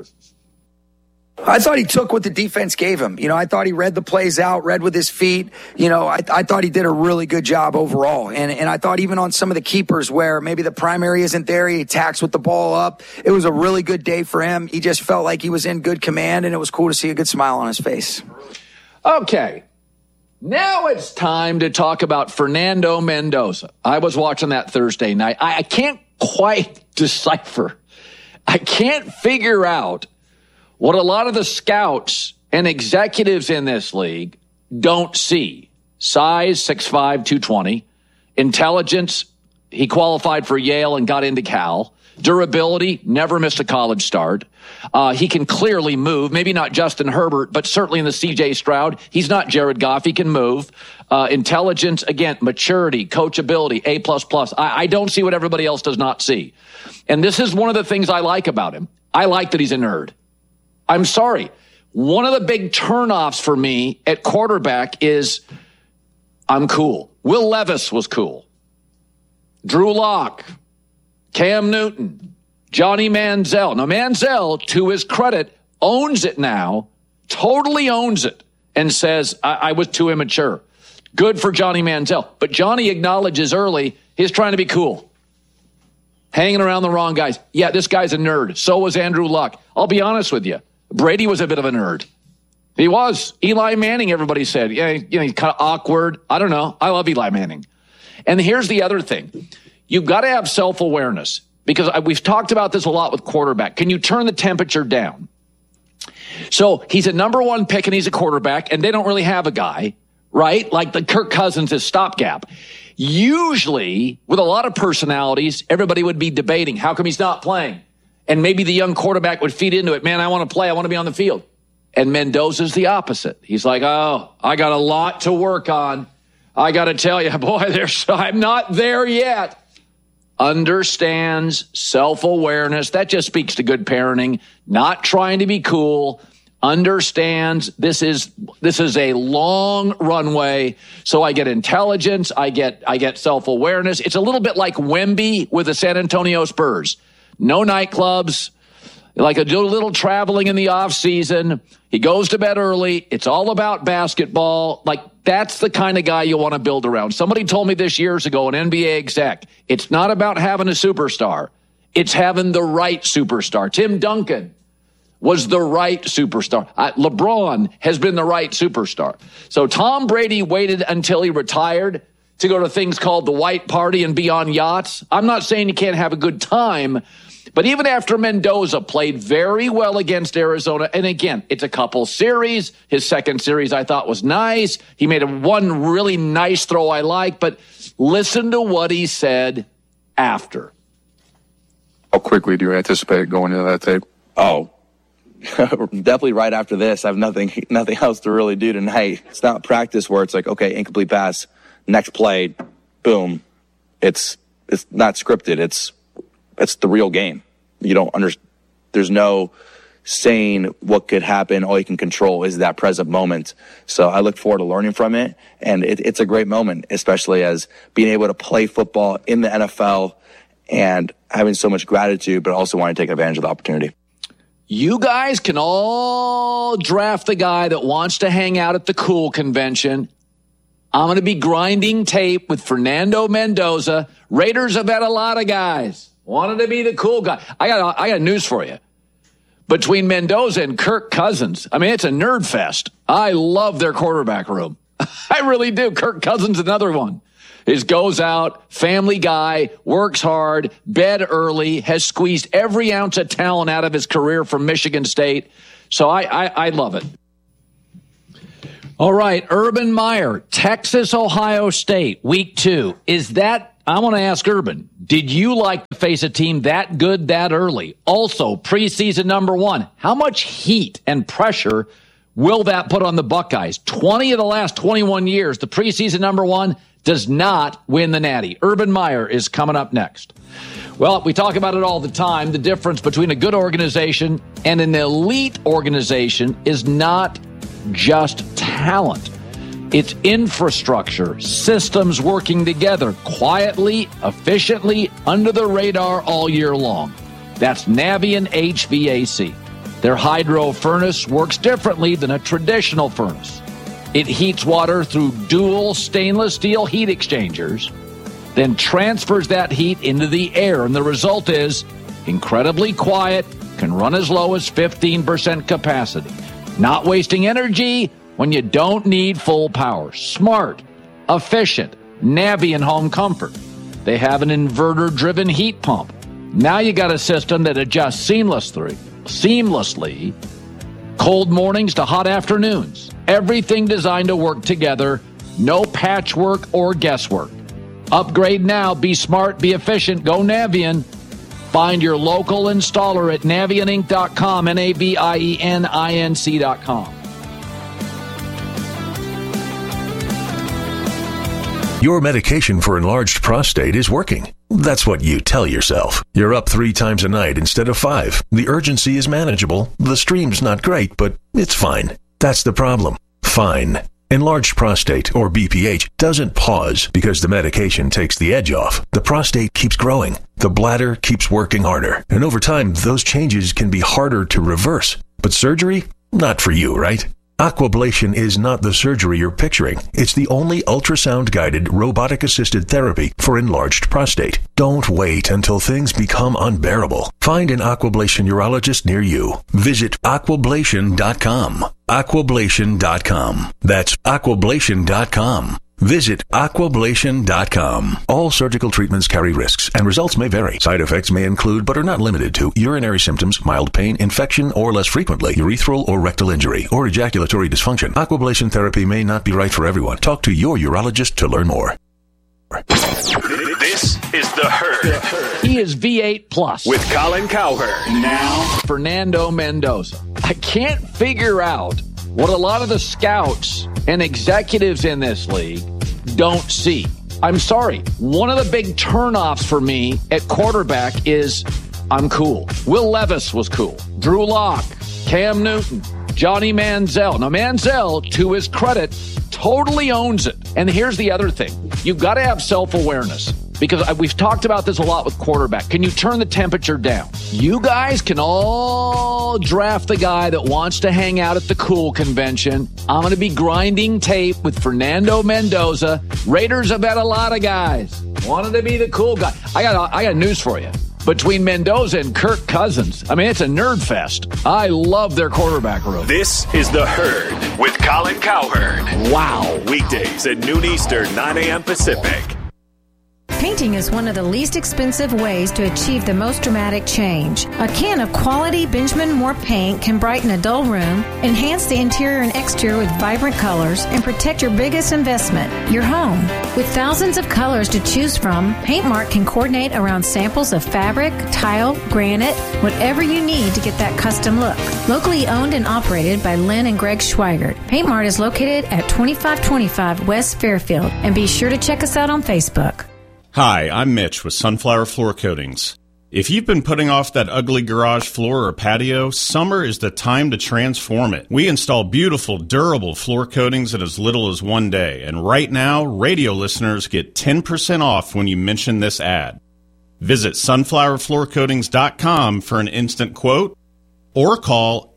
I thought he took what the defense gave him. I thought he read the plays out, read with his feet. I thought he did a really good job overall. And I thought even on some of the keepers where maybe the primary isn't there, he attacks with the ball up. It was a really good day for him. He just felt like he was in good command, and it was cool to see a good smile on his face. Okay. Now it's time to talk about Fernando Mendoza. I was watching that Thursday night. I can't quite decipher. I can't figure out what a lot of the scouts and executives in this league don't see. Size, 6'5", 220. Intelligence, he qualified for Yale and got into Cal. Durability, never missed a college start. He can clearly move, maybe not Justin Herbert, but certainly in the C.J. Stroud. He's not Jared Goff. He can move. Intelligence, again, maturity, coachability, A++. I don't see what everybody else does not see. And this is one of the things I like about him. I like that he's a nerd. I'm sorry. One of the big turnoffs for me at quarterback is I'm cool. Will Levis was cool. Drew Lock, Cam Newton, Johnny Manziel. Now, Manziel, to his credit, owns it now, totally owns it, and says, I was too immature. Good for Johnny Manziel. But Johnny acknowledges early he's trying to be cool. Hanging around the wrong guys. Yeah, this guy's a nerd. So was Andrew Luck. I'll be honest with you. Brady was a bit of a nerd. He was. Eli Manning, everybody said. Yeah, he's kind of awkward. I don't know. I love Eli Manning. And here's the other thing. You've got to have self-awareness because we've talked about this a lot with quarterback. Can you turn the temperature down? So he's a number 1 pick and he's a quarterback and they don't really have a guy, right? Like the Kirk Cousins is stopgap. Usually with a lot of personalities, everybody would be debating, how come he's not playing? And maybe the young quarterback would feed into it. Man, I want to play. I want to be on the field. And Mendoza's the opposite. He's like, oh, I got a lot to work on. I got to tell you, boy, I'm not there yet. Understands self-awareness. That just speaks to good parenting. Not trying to be cool. Understands this is a long runway. So I get intelligence. I get self-awareness. It's a little bit like Wemby with the San Antonio Spurs. No nightclubs, like a little traveling in the off season. He goes to bed early. It's all about basketball. Like that's the kind of guy you want to build around. Somebody told me this years ago, an NBA exec, it's not about having a superstar. It's having the right superstar. Tim Duncan was the right superstar. LeBron has been the right superstar. So Tom Brady waited until he retired to go to things called the White Party and be on yachts. I'm not saying you can't have a good time, but even after Mendoza played very well against Arizona, and again, it's a couple series. His second series I thought was nice. He made one really nice throw I like, but listen to what he said after. How quickly do you anticipate going into that tape? Oh, definitely right after this. I have nothing else to really do tonight. It's not practice where it's like, okay, incomplete pass, next play, boom. It's not scripted. It's the real game. You don't understand. There's no saying what could happen. All you can control is that present moment. So I look forward to learning from it. And it's a great moment, especially as being able to play football in the NFL and having so much gratitude, but also wanting to take advantage of the opportunity. You guys can all draft the guy that wants to hang out at the cool convention. I'm going to be grinding tape with Fernando Mendoza. Raiders have had a lot of guys. Wanted to be the cool guy. I got news for you. Between Mendoza and Kirk Cousins, I mean, it's a nerd fest. I love their quarterback room. I really do. Kirk Cousins, another one. He goes out, family guy, works hard, bed early, has squeezed every ounce of talent out of his career from Michigan State. So I love it. All right, Urban Meyer, Texas, Ohio State, week 2. I want to ask Urban, did you like to face a team that good that early? Also, preseason number 1, how much heat and pressure will that put on the Buckeyes? 20 of the last 21 years, the preseason number 1 does not win the Natty. Urban Meyer is coming up next. Well, we talk about it all the time. The difference between a good organization and an elite organization is not just talent. It's infrastructure, systems working together quietly, efficiently, under the radar all year long. That's Navien HVAC. Their hydro furnace works differently than a traditional furnace. It heats water through dual stainless steel heat exchangers, then transfers that heat into the air, and the result is incredibly quiet, can run as low as 15% capacity. Not wasting energy when you don't need full power. Smart, efficient, Navien home comfort. They have an inverter-driven heat pump. Now you got a system that adjusts seamlessly, cold mornings to hot afternoons. Everything designed to work together, no patchwork or guesswork. Upgrade now, be smart, be efficient, go Navien. Find your local installer at navieninc.com, NAVIENINC.com. Your medication for enlarged prostate is working. That's what you tell yourself. You're up 3 times a night instead of 5. The urgency is manageable. The stream's not great, but it's fine. That's the problem. Fine. Enlarged prostate, or BPH, doesn't pause because the medication takes the edge off. The prostate keeps growing. The bladder keeps working harder. And over time, those changes can be harder to reverse. But surgery? Not for you, right? Aquablation is not the surgery you're picturing. It's the only ultrasound-guided, robotic-assisted therapy for enlarged prostate. Don't wait until things become unbearable. Find an Aquablation urologist near you. Visit aquablation.com. Aquablation.com. That's aquablation.com. Visit aquablation.com. All surgical treatments carry risks, and results may vary. Side effects may include, but are not limited to, urinary symptoms, mild pain, infection, or less frequently, urethral or rectal injury, or ejaculatory dysfunction. Aquablation therapy may not be right for everyone. Talk to your urologist to learn more. This is The Herd. He is V8 Plus. With Colin Cowherd. Now, Fernando Mendoza. I can't figure out what a lot of the scouts and executives in this league don't see. I'm sorry. One of the big turnoffs for me at quarterback is I'm cool. Will Levis was cool. Drew Lock, Cam Newton, Johnny Manziel. Now, Manziel, to his credit, totally owns it. And here's the other thing. You've got to have self-awareness. Because we've talked about this a lot with quarterback. Can you turn the temperature down? You guys can all draft the guy that wants to hang out at the cool convention. I'm going to be grinding tape with Fernando Mendoza. Raiders have had a lot of guys. Wanted to be the cool guy. I got news for you. Between Mendoza and Kirk Cousins, I mean, it's a nerd fest. I love their quarterback room. This is The Herd with Colin Cowherd. Wow. Weekdays at noon Eastern, 9 a.m. Pacific. Painting is one of the least expensive ways to achieve the most dramatic change. A can of quality Benjamin Moore paint can brighten a dull room, enhance the interior and exterior with vibrant colors, and protect your biggest investment, your home. With thousands of colors to choose from, Paintmark can coordinate around samples of fabric, tile, granite, whatever you need to get that custom look. Locally owned and operated by Lynn and Greg Schweigert, Paintmark is located at 2525 West Fairfield, and be sure to check us out on Facebook. Hi, I'm Mitch with Sunflower Floor Coatings. If you've been putting off that ugly garage floor or patio, summer is the time to transform it. We install beautiful, durable floor coatings in as little as 1 day. And right now, radio listeners get 10% off when you mention this ad. Visit sunflowerfloorcoatings.com for an instant quote or call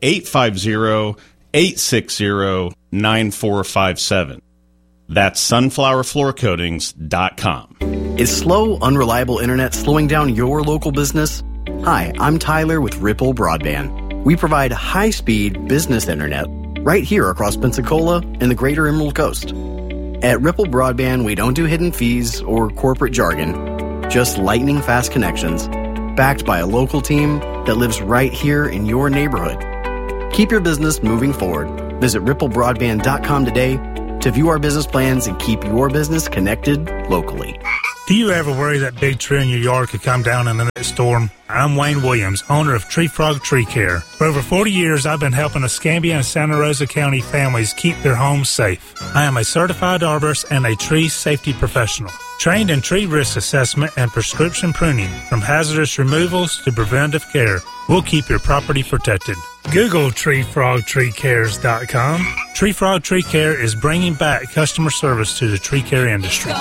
850-860-9457. That's sunflowerfloorcoatings.com. Is slow, unreliable internet slowing down your local business? Hi, I'm Tyler with Ripple Broadband. We provide high-speed business internet right here across Pensacola and the greater Emerald Coast. At Ripple Broadband, we don't do hidden fees or corporate jargon, just lightning-fast connections, backed by a local team that lives right here in your neighborhood. Keep your business moving forward. Visit ripplebroadband.com today to view our business plans and keep your business connected locally. Do you ever worry that big tree in your yard could come down in the next storm? I'm Wayne Williams, owner of Tree Frog Tree Care. For over 40 years, I've been helping Escambia and Santa Rosa County families keep their homes safe. I am a certified arborist and a tree safety professional, trained in tree risk assessment and prescription pruning, from hazardous removals to preventive care. We'll keep your property protected. Google TreeFrogTreeCares.com. Tree Frog Tree Care is bringing back customer service to the tree care industry.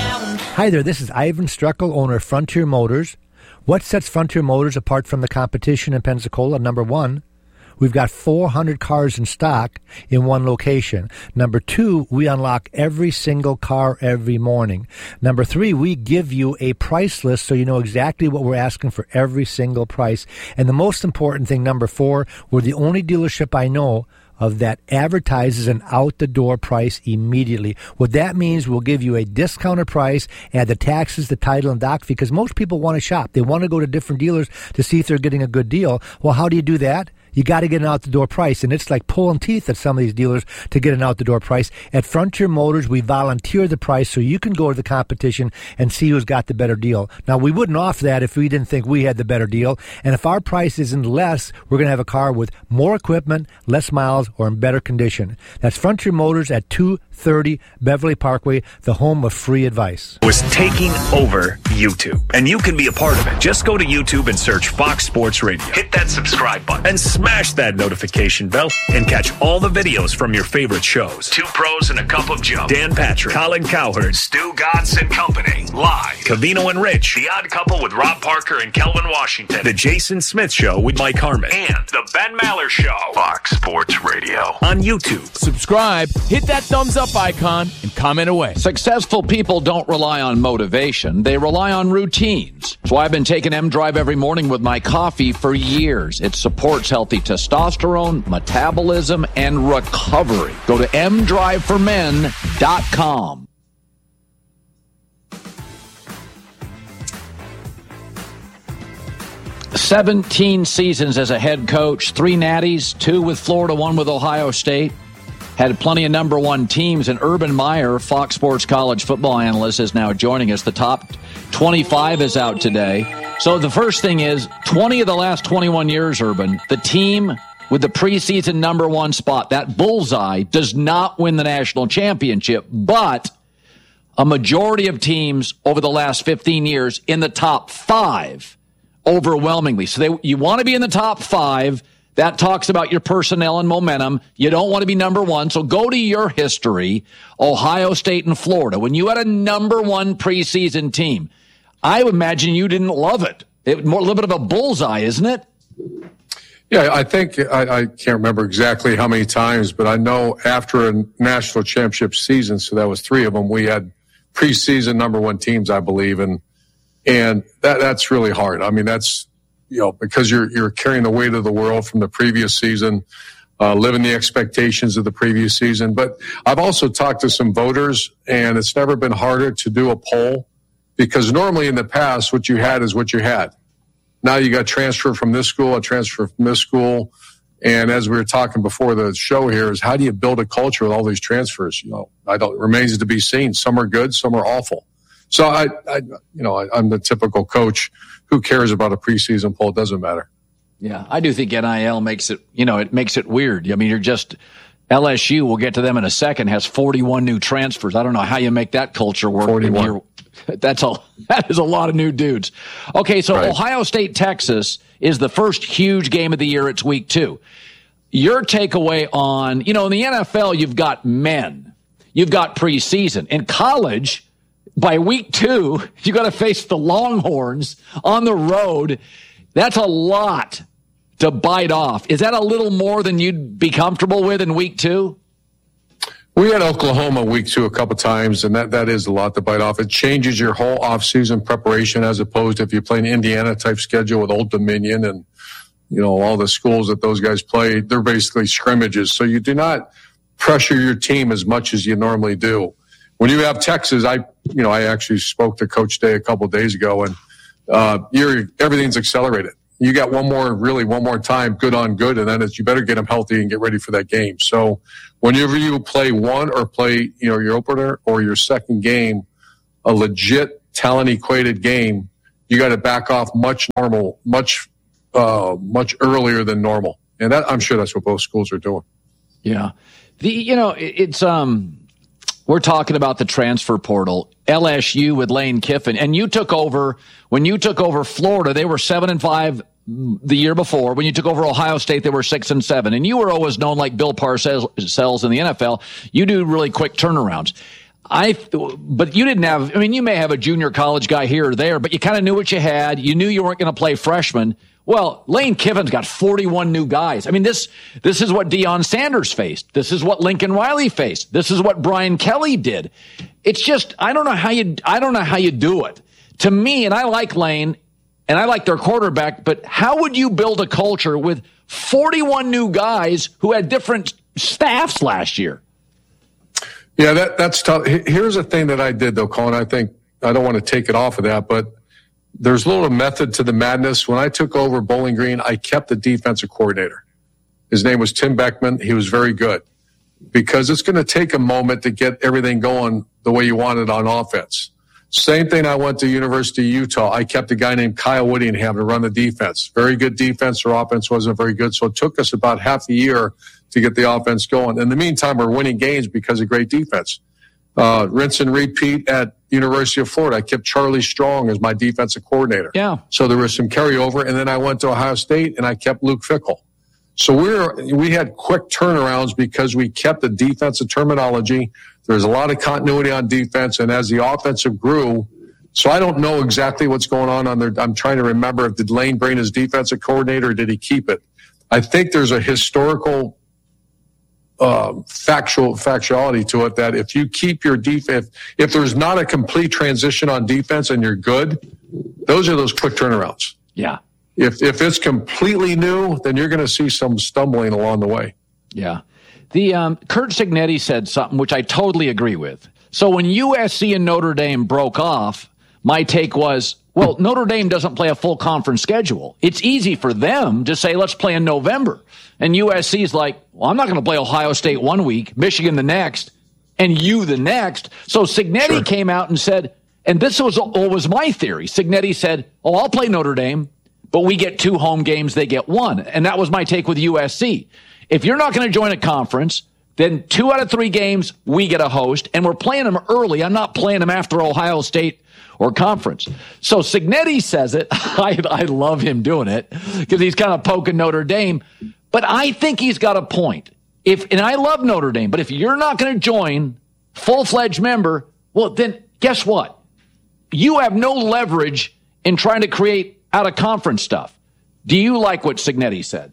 Hi there, this is Ivan Struckel, owner of Frontier Motors. What sets Frontier Motors apart from the competition in Pensacola? Number one, we've got 400 cars in stock in one location. Number two, we unlock every single car every morning. Number three, we give you a price list so you know exactly what we're asking for every single price. And the most important thing, number four, we're the only dealership I know of that advertises an out-the-door price immediately. What that means, we'll give you a discounted price, add the taxes, the title, and doc fee, because most people want to shop. They want to go to different dealers to see if they're getting a good deal. Well, how do you do that? You got to get an out-the-door price, and it's like pulling teeth at some of these dealers to get an out-the-door price. At Frontier Motors, we volunteer the price so you can go to the competition and see who's got the better deal. Now, we wouldn't offer that if we didn't think we had the better deal, and if our price isn't less, we're going to have a car with more equipment, less miles, or in better condition. That's Frontier Motors at 230 Beverly Parkway, the home of free advice. Was taking over YouTube, and you can be a part of it. Just go to YouTube and search Fox Sports Radio. Hit that subscribe button and smash that notification bell and catch all the videos from your favorite shows. Two Pros and a Cup of Joe. Dan Patrick, Colin Cowherd, Stu Gatz and Company. Live. Covino and Rich. The Odd Couple with Rob Parker and Kelvin Washington. The Jason Smith Show with Mike Harmon. And The Ben Maller Show. Fox Sports Radio. On YouTube. Subscribe, hit that thumbs up icon, and comment away. Successful people don't rely on motivation. They rely on routines. That's why I've been taking M-Drive every morning with my coffee for years. It supports healthy testosterone, metabolism, and recovery. Go to mdriveformen.com. "17 seasons as a head coach, 3 natties, 2 with Florida, 1 with Ohio State. Had plenty of number one teams, and Urban Meyer, Fox Sports college football analyst, is now joining us. The top 25 is out today. So the first thing is, 20 of the last 21 years, Urban, the team with the preseason number one spot, that bullseye, does not win the national championship, but a majority of teams over the last 15 years in the top 5 overwhelmingly. So you want to be in the top 5. That talks about your personnel and momentum. You don't want to be number one. So go to your history, Ohio State and Florida. When you had a number one preseason team, I would imagine you didn't love it. It was a little bit of a bullseye, isn't it? Yeah, I think I can't remember exactly how many times, but I know after a national championship season, so that was 3 of them, we had preseason number one teams, I believe, and that's really hard. I mean, that's, because you're carrying the weight of the world from the previous season, living the expectations of the previous season. But I've also talked to some voters, and it's never been harder to do a poll, because normally in the past, what you had is what you had. Now you got transfer from this school, a transfer from this school. And as we were talking before the show here, is how do you build a culture with all these transfers? It remains to be seen. Some are good, some are awful. So I'm the typical coach. Who cares about a preseason poll? It doesn't matter. Yeah, I do think NIL makes it, it makes it weird. I mean, LSU, we'll get to them in a second, has 41 new transfers. I don't know how you make that culture work. 41. That is a lot of new dudes. Okay, so right. Ohio State, Texas is the first huge game of the year. It's week 2. Your takeaway on, in the NFL, you've got men. You've got preseason. In college, by week 2, you got to face the Longhorns on the road. That's a lot to bite off. Is that a little more than you'd be comfortable with in week 2? We had Oklahoma week 2 a couple times, and that is a lot to bite off. It changes your whole offseason preparation as opposed to if you play an Indiana-type schedule with Old Dominion and, all the schools that those guys play, they're basically scrimmages. So you do not pressure your team as much as you normally do. When you have Texas, I actually spoke to Coach Day a couple of days ago, and everything's accelerated. You got one more time, good on good, and then you better get them healthy and get ready for that game. So whenever you play one or play, your opener or your second game, a legit talent-equated game, you got to back off much earlier than normal. And I'm sure that's what both schools are doing. Yeah. We're talking about the transfer portal, LSU with Lane Kiffin, and when you took over Florida, they were 7-5 the year before. When you took over Ohio State, they were 6-7, and you were always known like Bill Parcells in the NFL. You do really quick turnarounds. But you didn't have, you may have a junior college guy here or there, but you kind of knew what you had. You knew you weren't going to play freshmen. Well, Lane Kiffin's got 41 new guys. this is what Deion Sanders faced. This is what Lincoln Riley faced. This is what Brian Kelly did. It's just, I don't know how you do it. To me, and I like Lane, and I like their quarterback, but how would you build a culture with 41 new guys who had different staffs last year? Yeah, that's tough. Here's a thing that I did, though, Colin. I think I don't want to take it off of that, but there's a little method to the madness. When I took over Bowling Green, I kept the defensive coordinator. His name was Tim Beckman. He was very good because it's going to take a moment to get everything going the way you want it on offense. Same thing, I went to University of Utah. I kept a guy named Kyle Whittingham to run the defense. Very good defense. Our offense wasn't very good, so it took us about half a year to get the offense going. In the meantime, we're winning games because of great defense. Rinse and repeat at University of Florida. I kept Charlie Strong as my defensive coordinator. Yeah. So there was some carryover, and then I went to Ohio State, and I kept Luke Fickell. So we had quick turnarounds because we kept the defensive terminology. There's a lot of continuity on defense, and as the offensive grew, so I don't know exactly what's going on there. I'm trying to remember did Lane bring his defensive coordinator or did he keep it? I think there's a historical factuality to it that if you keep your defense, if there's not a complete transition on defense and you're good, those are those quick turnarounds. Yeah. If it's completely new, then you're going to see some stumbling along the way. Yeah. The Curt Cignetti said something which I totally agree with. So when USC and Notre Dame broke off, my take was, well, Notre Dame doesn't play a full conference schedule. It's easy for them to say, let's play in November. And USC's like, well, I'm not going to play Ohio State one week, Michigan the next, and you the next. So Cignetti came out and said, and this was my theory. Cignetti said, oh, I'll play Notre Dame, but we get 2 home games, they get 1. And that was my take with USC. If you're not going to join a conference, then 2 out of 3 games, we get a host, and we're playing them early. I'm not playing them after Ohio State or conference. So Cignetti says it. I love him doing it because he's kind of poking Notre Dame. But I think he's got a point. And I love Notre Dame, but if you're not going to join full-fledged member, well, then guess what? You have no leverage in trying to create out-of-conference stuff. Do you like what Cignetti said?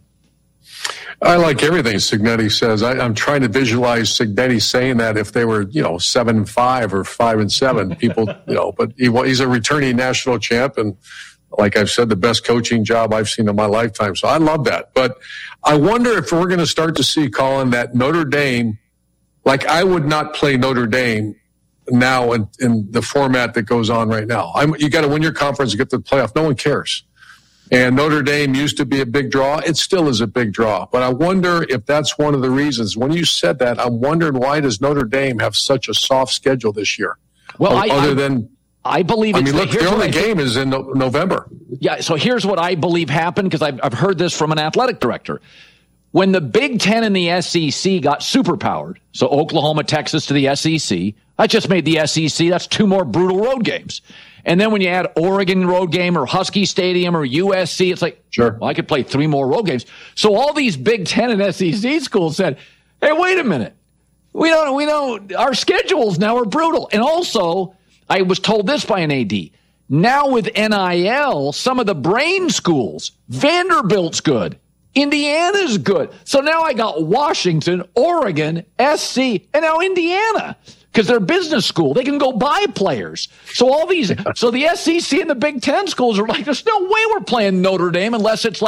I like everything Cignetti says. I'm trying to visualize Cignetti saying that if they were, 7-5 or 5-7, people, but he's a returning national champ. And like I've said, the best coaching job I've seen in my lifetime. So I love that. But I wonder if we're going to start to see, Colin, that Notre Dame, like I would not play Notre Dame now in the format that goes on right now. You got to win your conference to get to the playoff. No one cares. And Notre Dame used to be a big draw. It still is a big draw. But I wonder if that's one of the reasons. When you said that, I'm wondering why does Notre Dame have such a soft schedule this year? Well, I believe it's the only game is in November. Yeah, so here's what I believe happened, because I've heard this from an athletic director. When the Big Ten and the SEC got superpowered, so Oklahoma, Texas to the SEC, I just made the SEC, that's 2 more brutal road games. And then when you add Oregon road game or Husky Stadium or USC, it's like, sure, well, I could play 3 more road games. So all these Big Ten and SEC schools said, hey, wait a minute. We don't, our schedules now are brutal. And also, I was told this by an AD. Now with NIL, some of the brain schools, Vanderbilt's good. Indiana's good. So now I got Washington, Oregon, SC, and now Indiana. Because they're business school. They can go buy players. So so the SEC and the Big Ten schools are like, there's no way we're playing Notre Dame unless it's like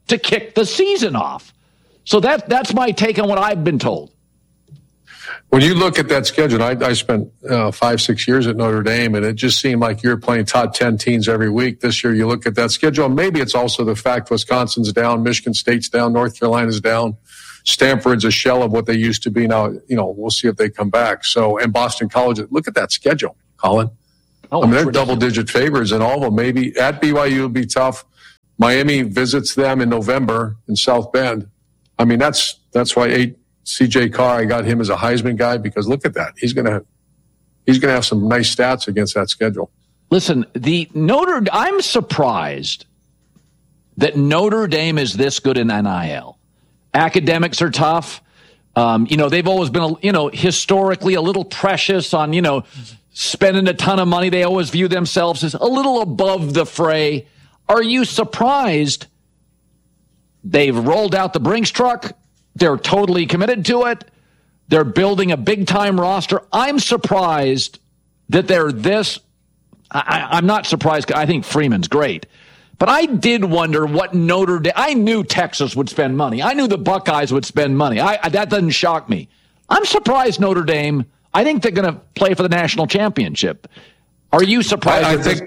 to kick the season off. So that's my take on what I've been told. When you look at that schedule, I spent 5-6 years at Notre Dame, and it just seemed like you're playing top 10 teams every week. This year, you look at that schedule, and maybe it's also the fact Wisconsin's down, Michigan State's down, North Carolina's down, Stanford's a shell of what they used to be. Now, we'll see if they come back. So, and Boston College, look at that schedule, Colin. They're double-digit favorites, and all of them. Maybe at BYU will be tough. Miami visits them in November in South Bend. I mean, that's why C.J. Carr, I got him as a Heisman guy, because look at that. He's gonna have some nice stats against that schedule. Listen, I'm surprised that Notre Dame is this good in NIL. Academics are tough. They've always been, historically a little precious on, spending a ton of money. They always view themselves as a little above the fray. Are you surprised they've rolled out the Brinks truck? They're totally committed to it. They're building a big-time roster. I'm surprised that they're this. I'm not surprised. I think Freeman's great. But I did wonder what Notre Dame. I knew Texas would spend money. I knew the Buckeyes would spend money. That doesn't shock me. I'm surprised Notre Dame. I think they're going to play for the national championship. Are you surprised?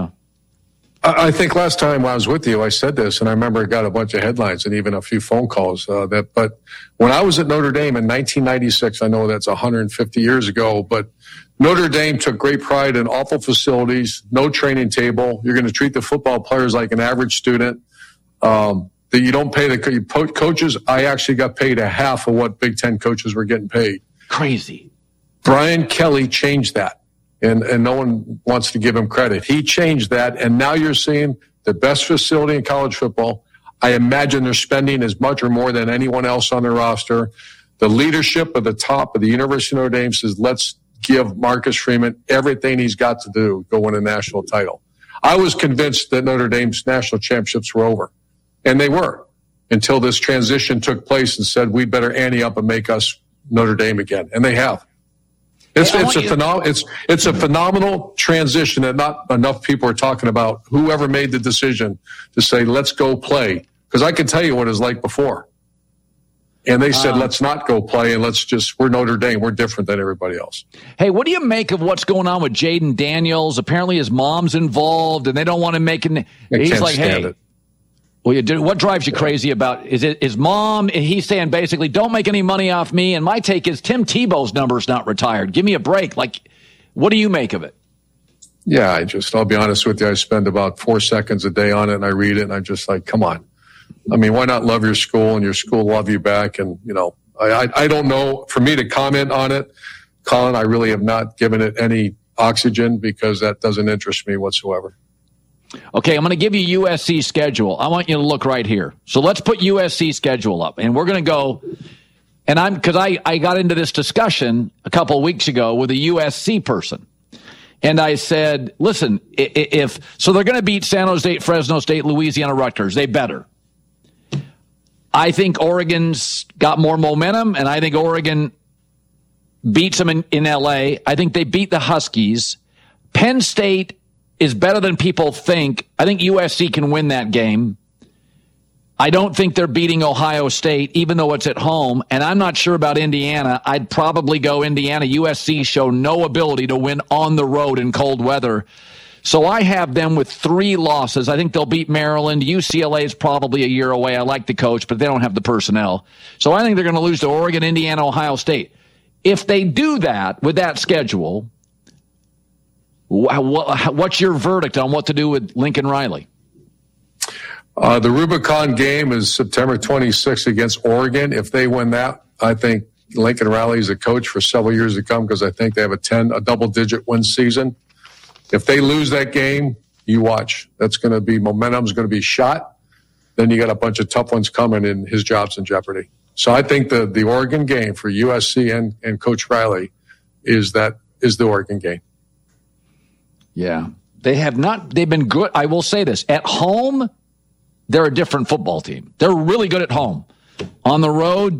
I think last time I was with you, I said this, and I remember it got a bunch of headlines and even a few phone calls. But when I was at Notre Dame in 1996, I know that's 150 years ago, but Notre Dame took great pride in awful facilities, no training table. You're going to treat the football players like an average student. That you don't pay the coaches. I actually got paid a half of what Big Ten coaches were getting paid. Crazy. Brian Kelly changed that. And no one wants to give him credit. He changed that, and now you're seeing the best facility in college football. I imagine they're spending as much or more than anyone else on their roster. The leadership at the top of the University of Notre Dame says, let's give Marcus Freeman everything he's got to do to go win a national title. I was convinced that Notre Dame's national championships were over, and they were, until this transition took place and said, we better ante up and make us Notre Dame again, and they have. It's a phenomenal transition that not enough people are talking about. Whoever made the decision to say, let's go play. Because I can tell you what it was like before. And they said, let's not go play, and we're Notre Dame. We're different than everybody else. Hey, what do you make of what's going on with Jaden Daniels? Apparently his mom's involved, and they don't want him making. He's like, hey. Well, what drives you crazy about is it his mom? He's saying basically, don't make any money off me. And my take is Tim Tebow's number's not retired. Give me a break. Like, what do you make of it? Yeah, I'll be honest with you. I spend about 4 seconds a day on it, and I read it, and I'm just like, come on. I mean, why not love your school and your school love you back? And, I don't know. For me to comment on it, Colin, I really have not given it any oxygen because that doesn't interest me whatsoever. Okay, I'm going to give you USC schedule. I want you to look right here. So let's put USC schedule up, and we're going to go. And because I got into this discussion a couple of weeks ago with a USC person, and I said, listen, so they're going to beat San Jose State, Fresno State, Louisiana, Rutgers. They better. I think Oregon's got more momentum, and I think Oregon beats them in L.A. I think they beat the Huskies. Penn State is better than people think. I think USC can win that game. I don't think they're beating Ohio State, even though it's at home. And I'm not sure about Indiana. I'd probably go Indiana. USC show no ability to win on the road in cold weather. So I have them with 3 losses. I think they'll beat Maryland. UCLA is probably a year away. I like the coach, but they don't have the personnel. So I think they're going to lose to Oregon, Indiana, Ohio State. If they do that with that schedule, what's your verdict on what to do with Lincoln Riley? The Rubicon game is September 26th against Oregon. If they win that, I think Lincoln Riley is a coach for several years to come because I think they have a double-digit win season. If they lose that game, you watch. That's going to be momentum's going to be shot. Then you got a bunch of tough ones coming, and his job's in jeopardy. So I think the Oregon game for USC and Coach Riley is the Oregon game. Yeah. They've been good. I will say this. At home, they're a different football team. They're really good at home. On the road,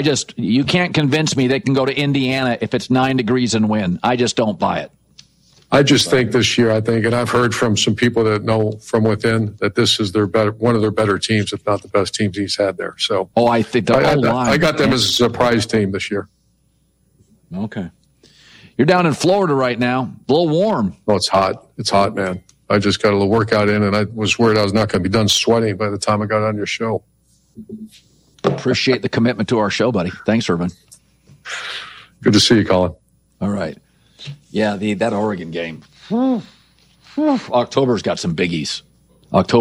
you can't convince me they can go to Indiana if it's 9 degrees and win. I just don't buy it. I just think this year, and I've heard from some people that know from within that this is one of their better teams, if not the best teams he's had there. So, I think I got them as a surprise team this year. Okay. You're down in Florida right now. A little warm. Oh, it's hot. It's hot, man. I just got a little workout in, and I was worried I was not going to be done sweating by the time I got on your show. Appreciate the commitment to our show, buddy. Thanks, Irvin. Good to see you, Colin. All right. Yeah, that Oregon game. October's got some biggies. October.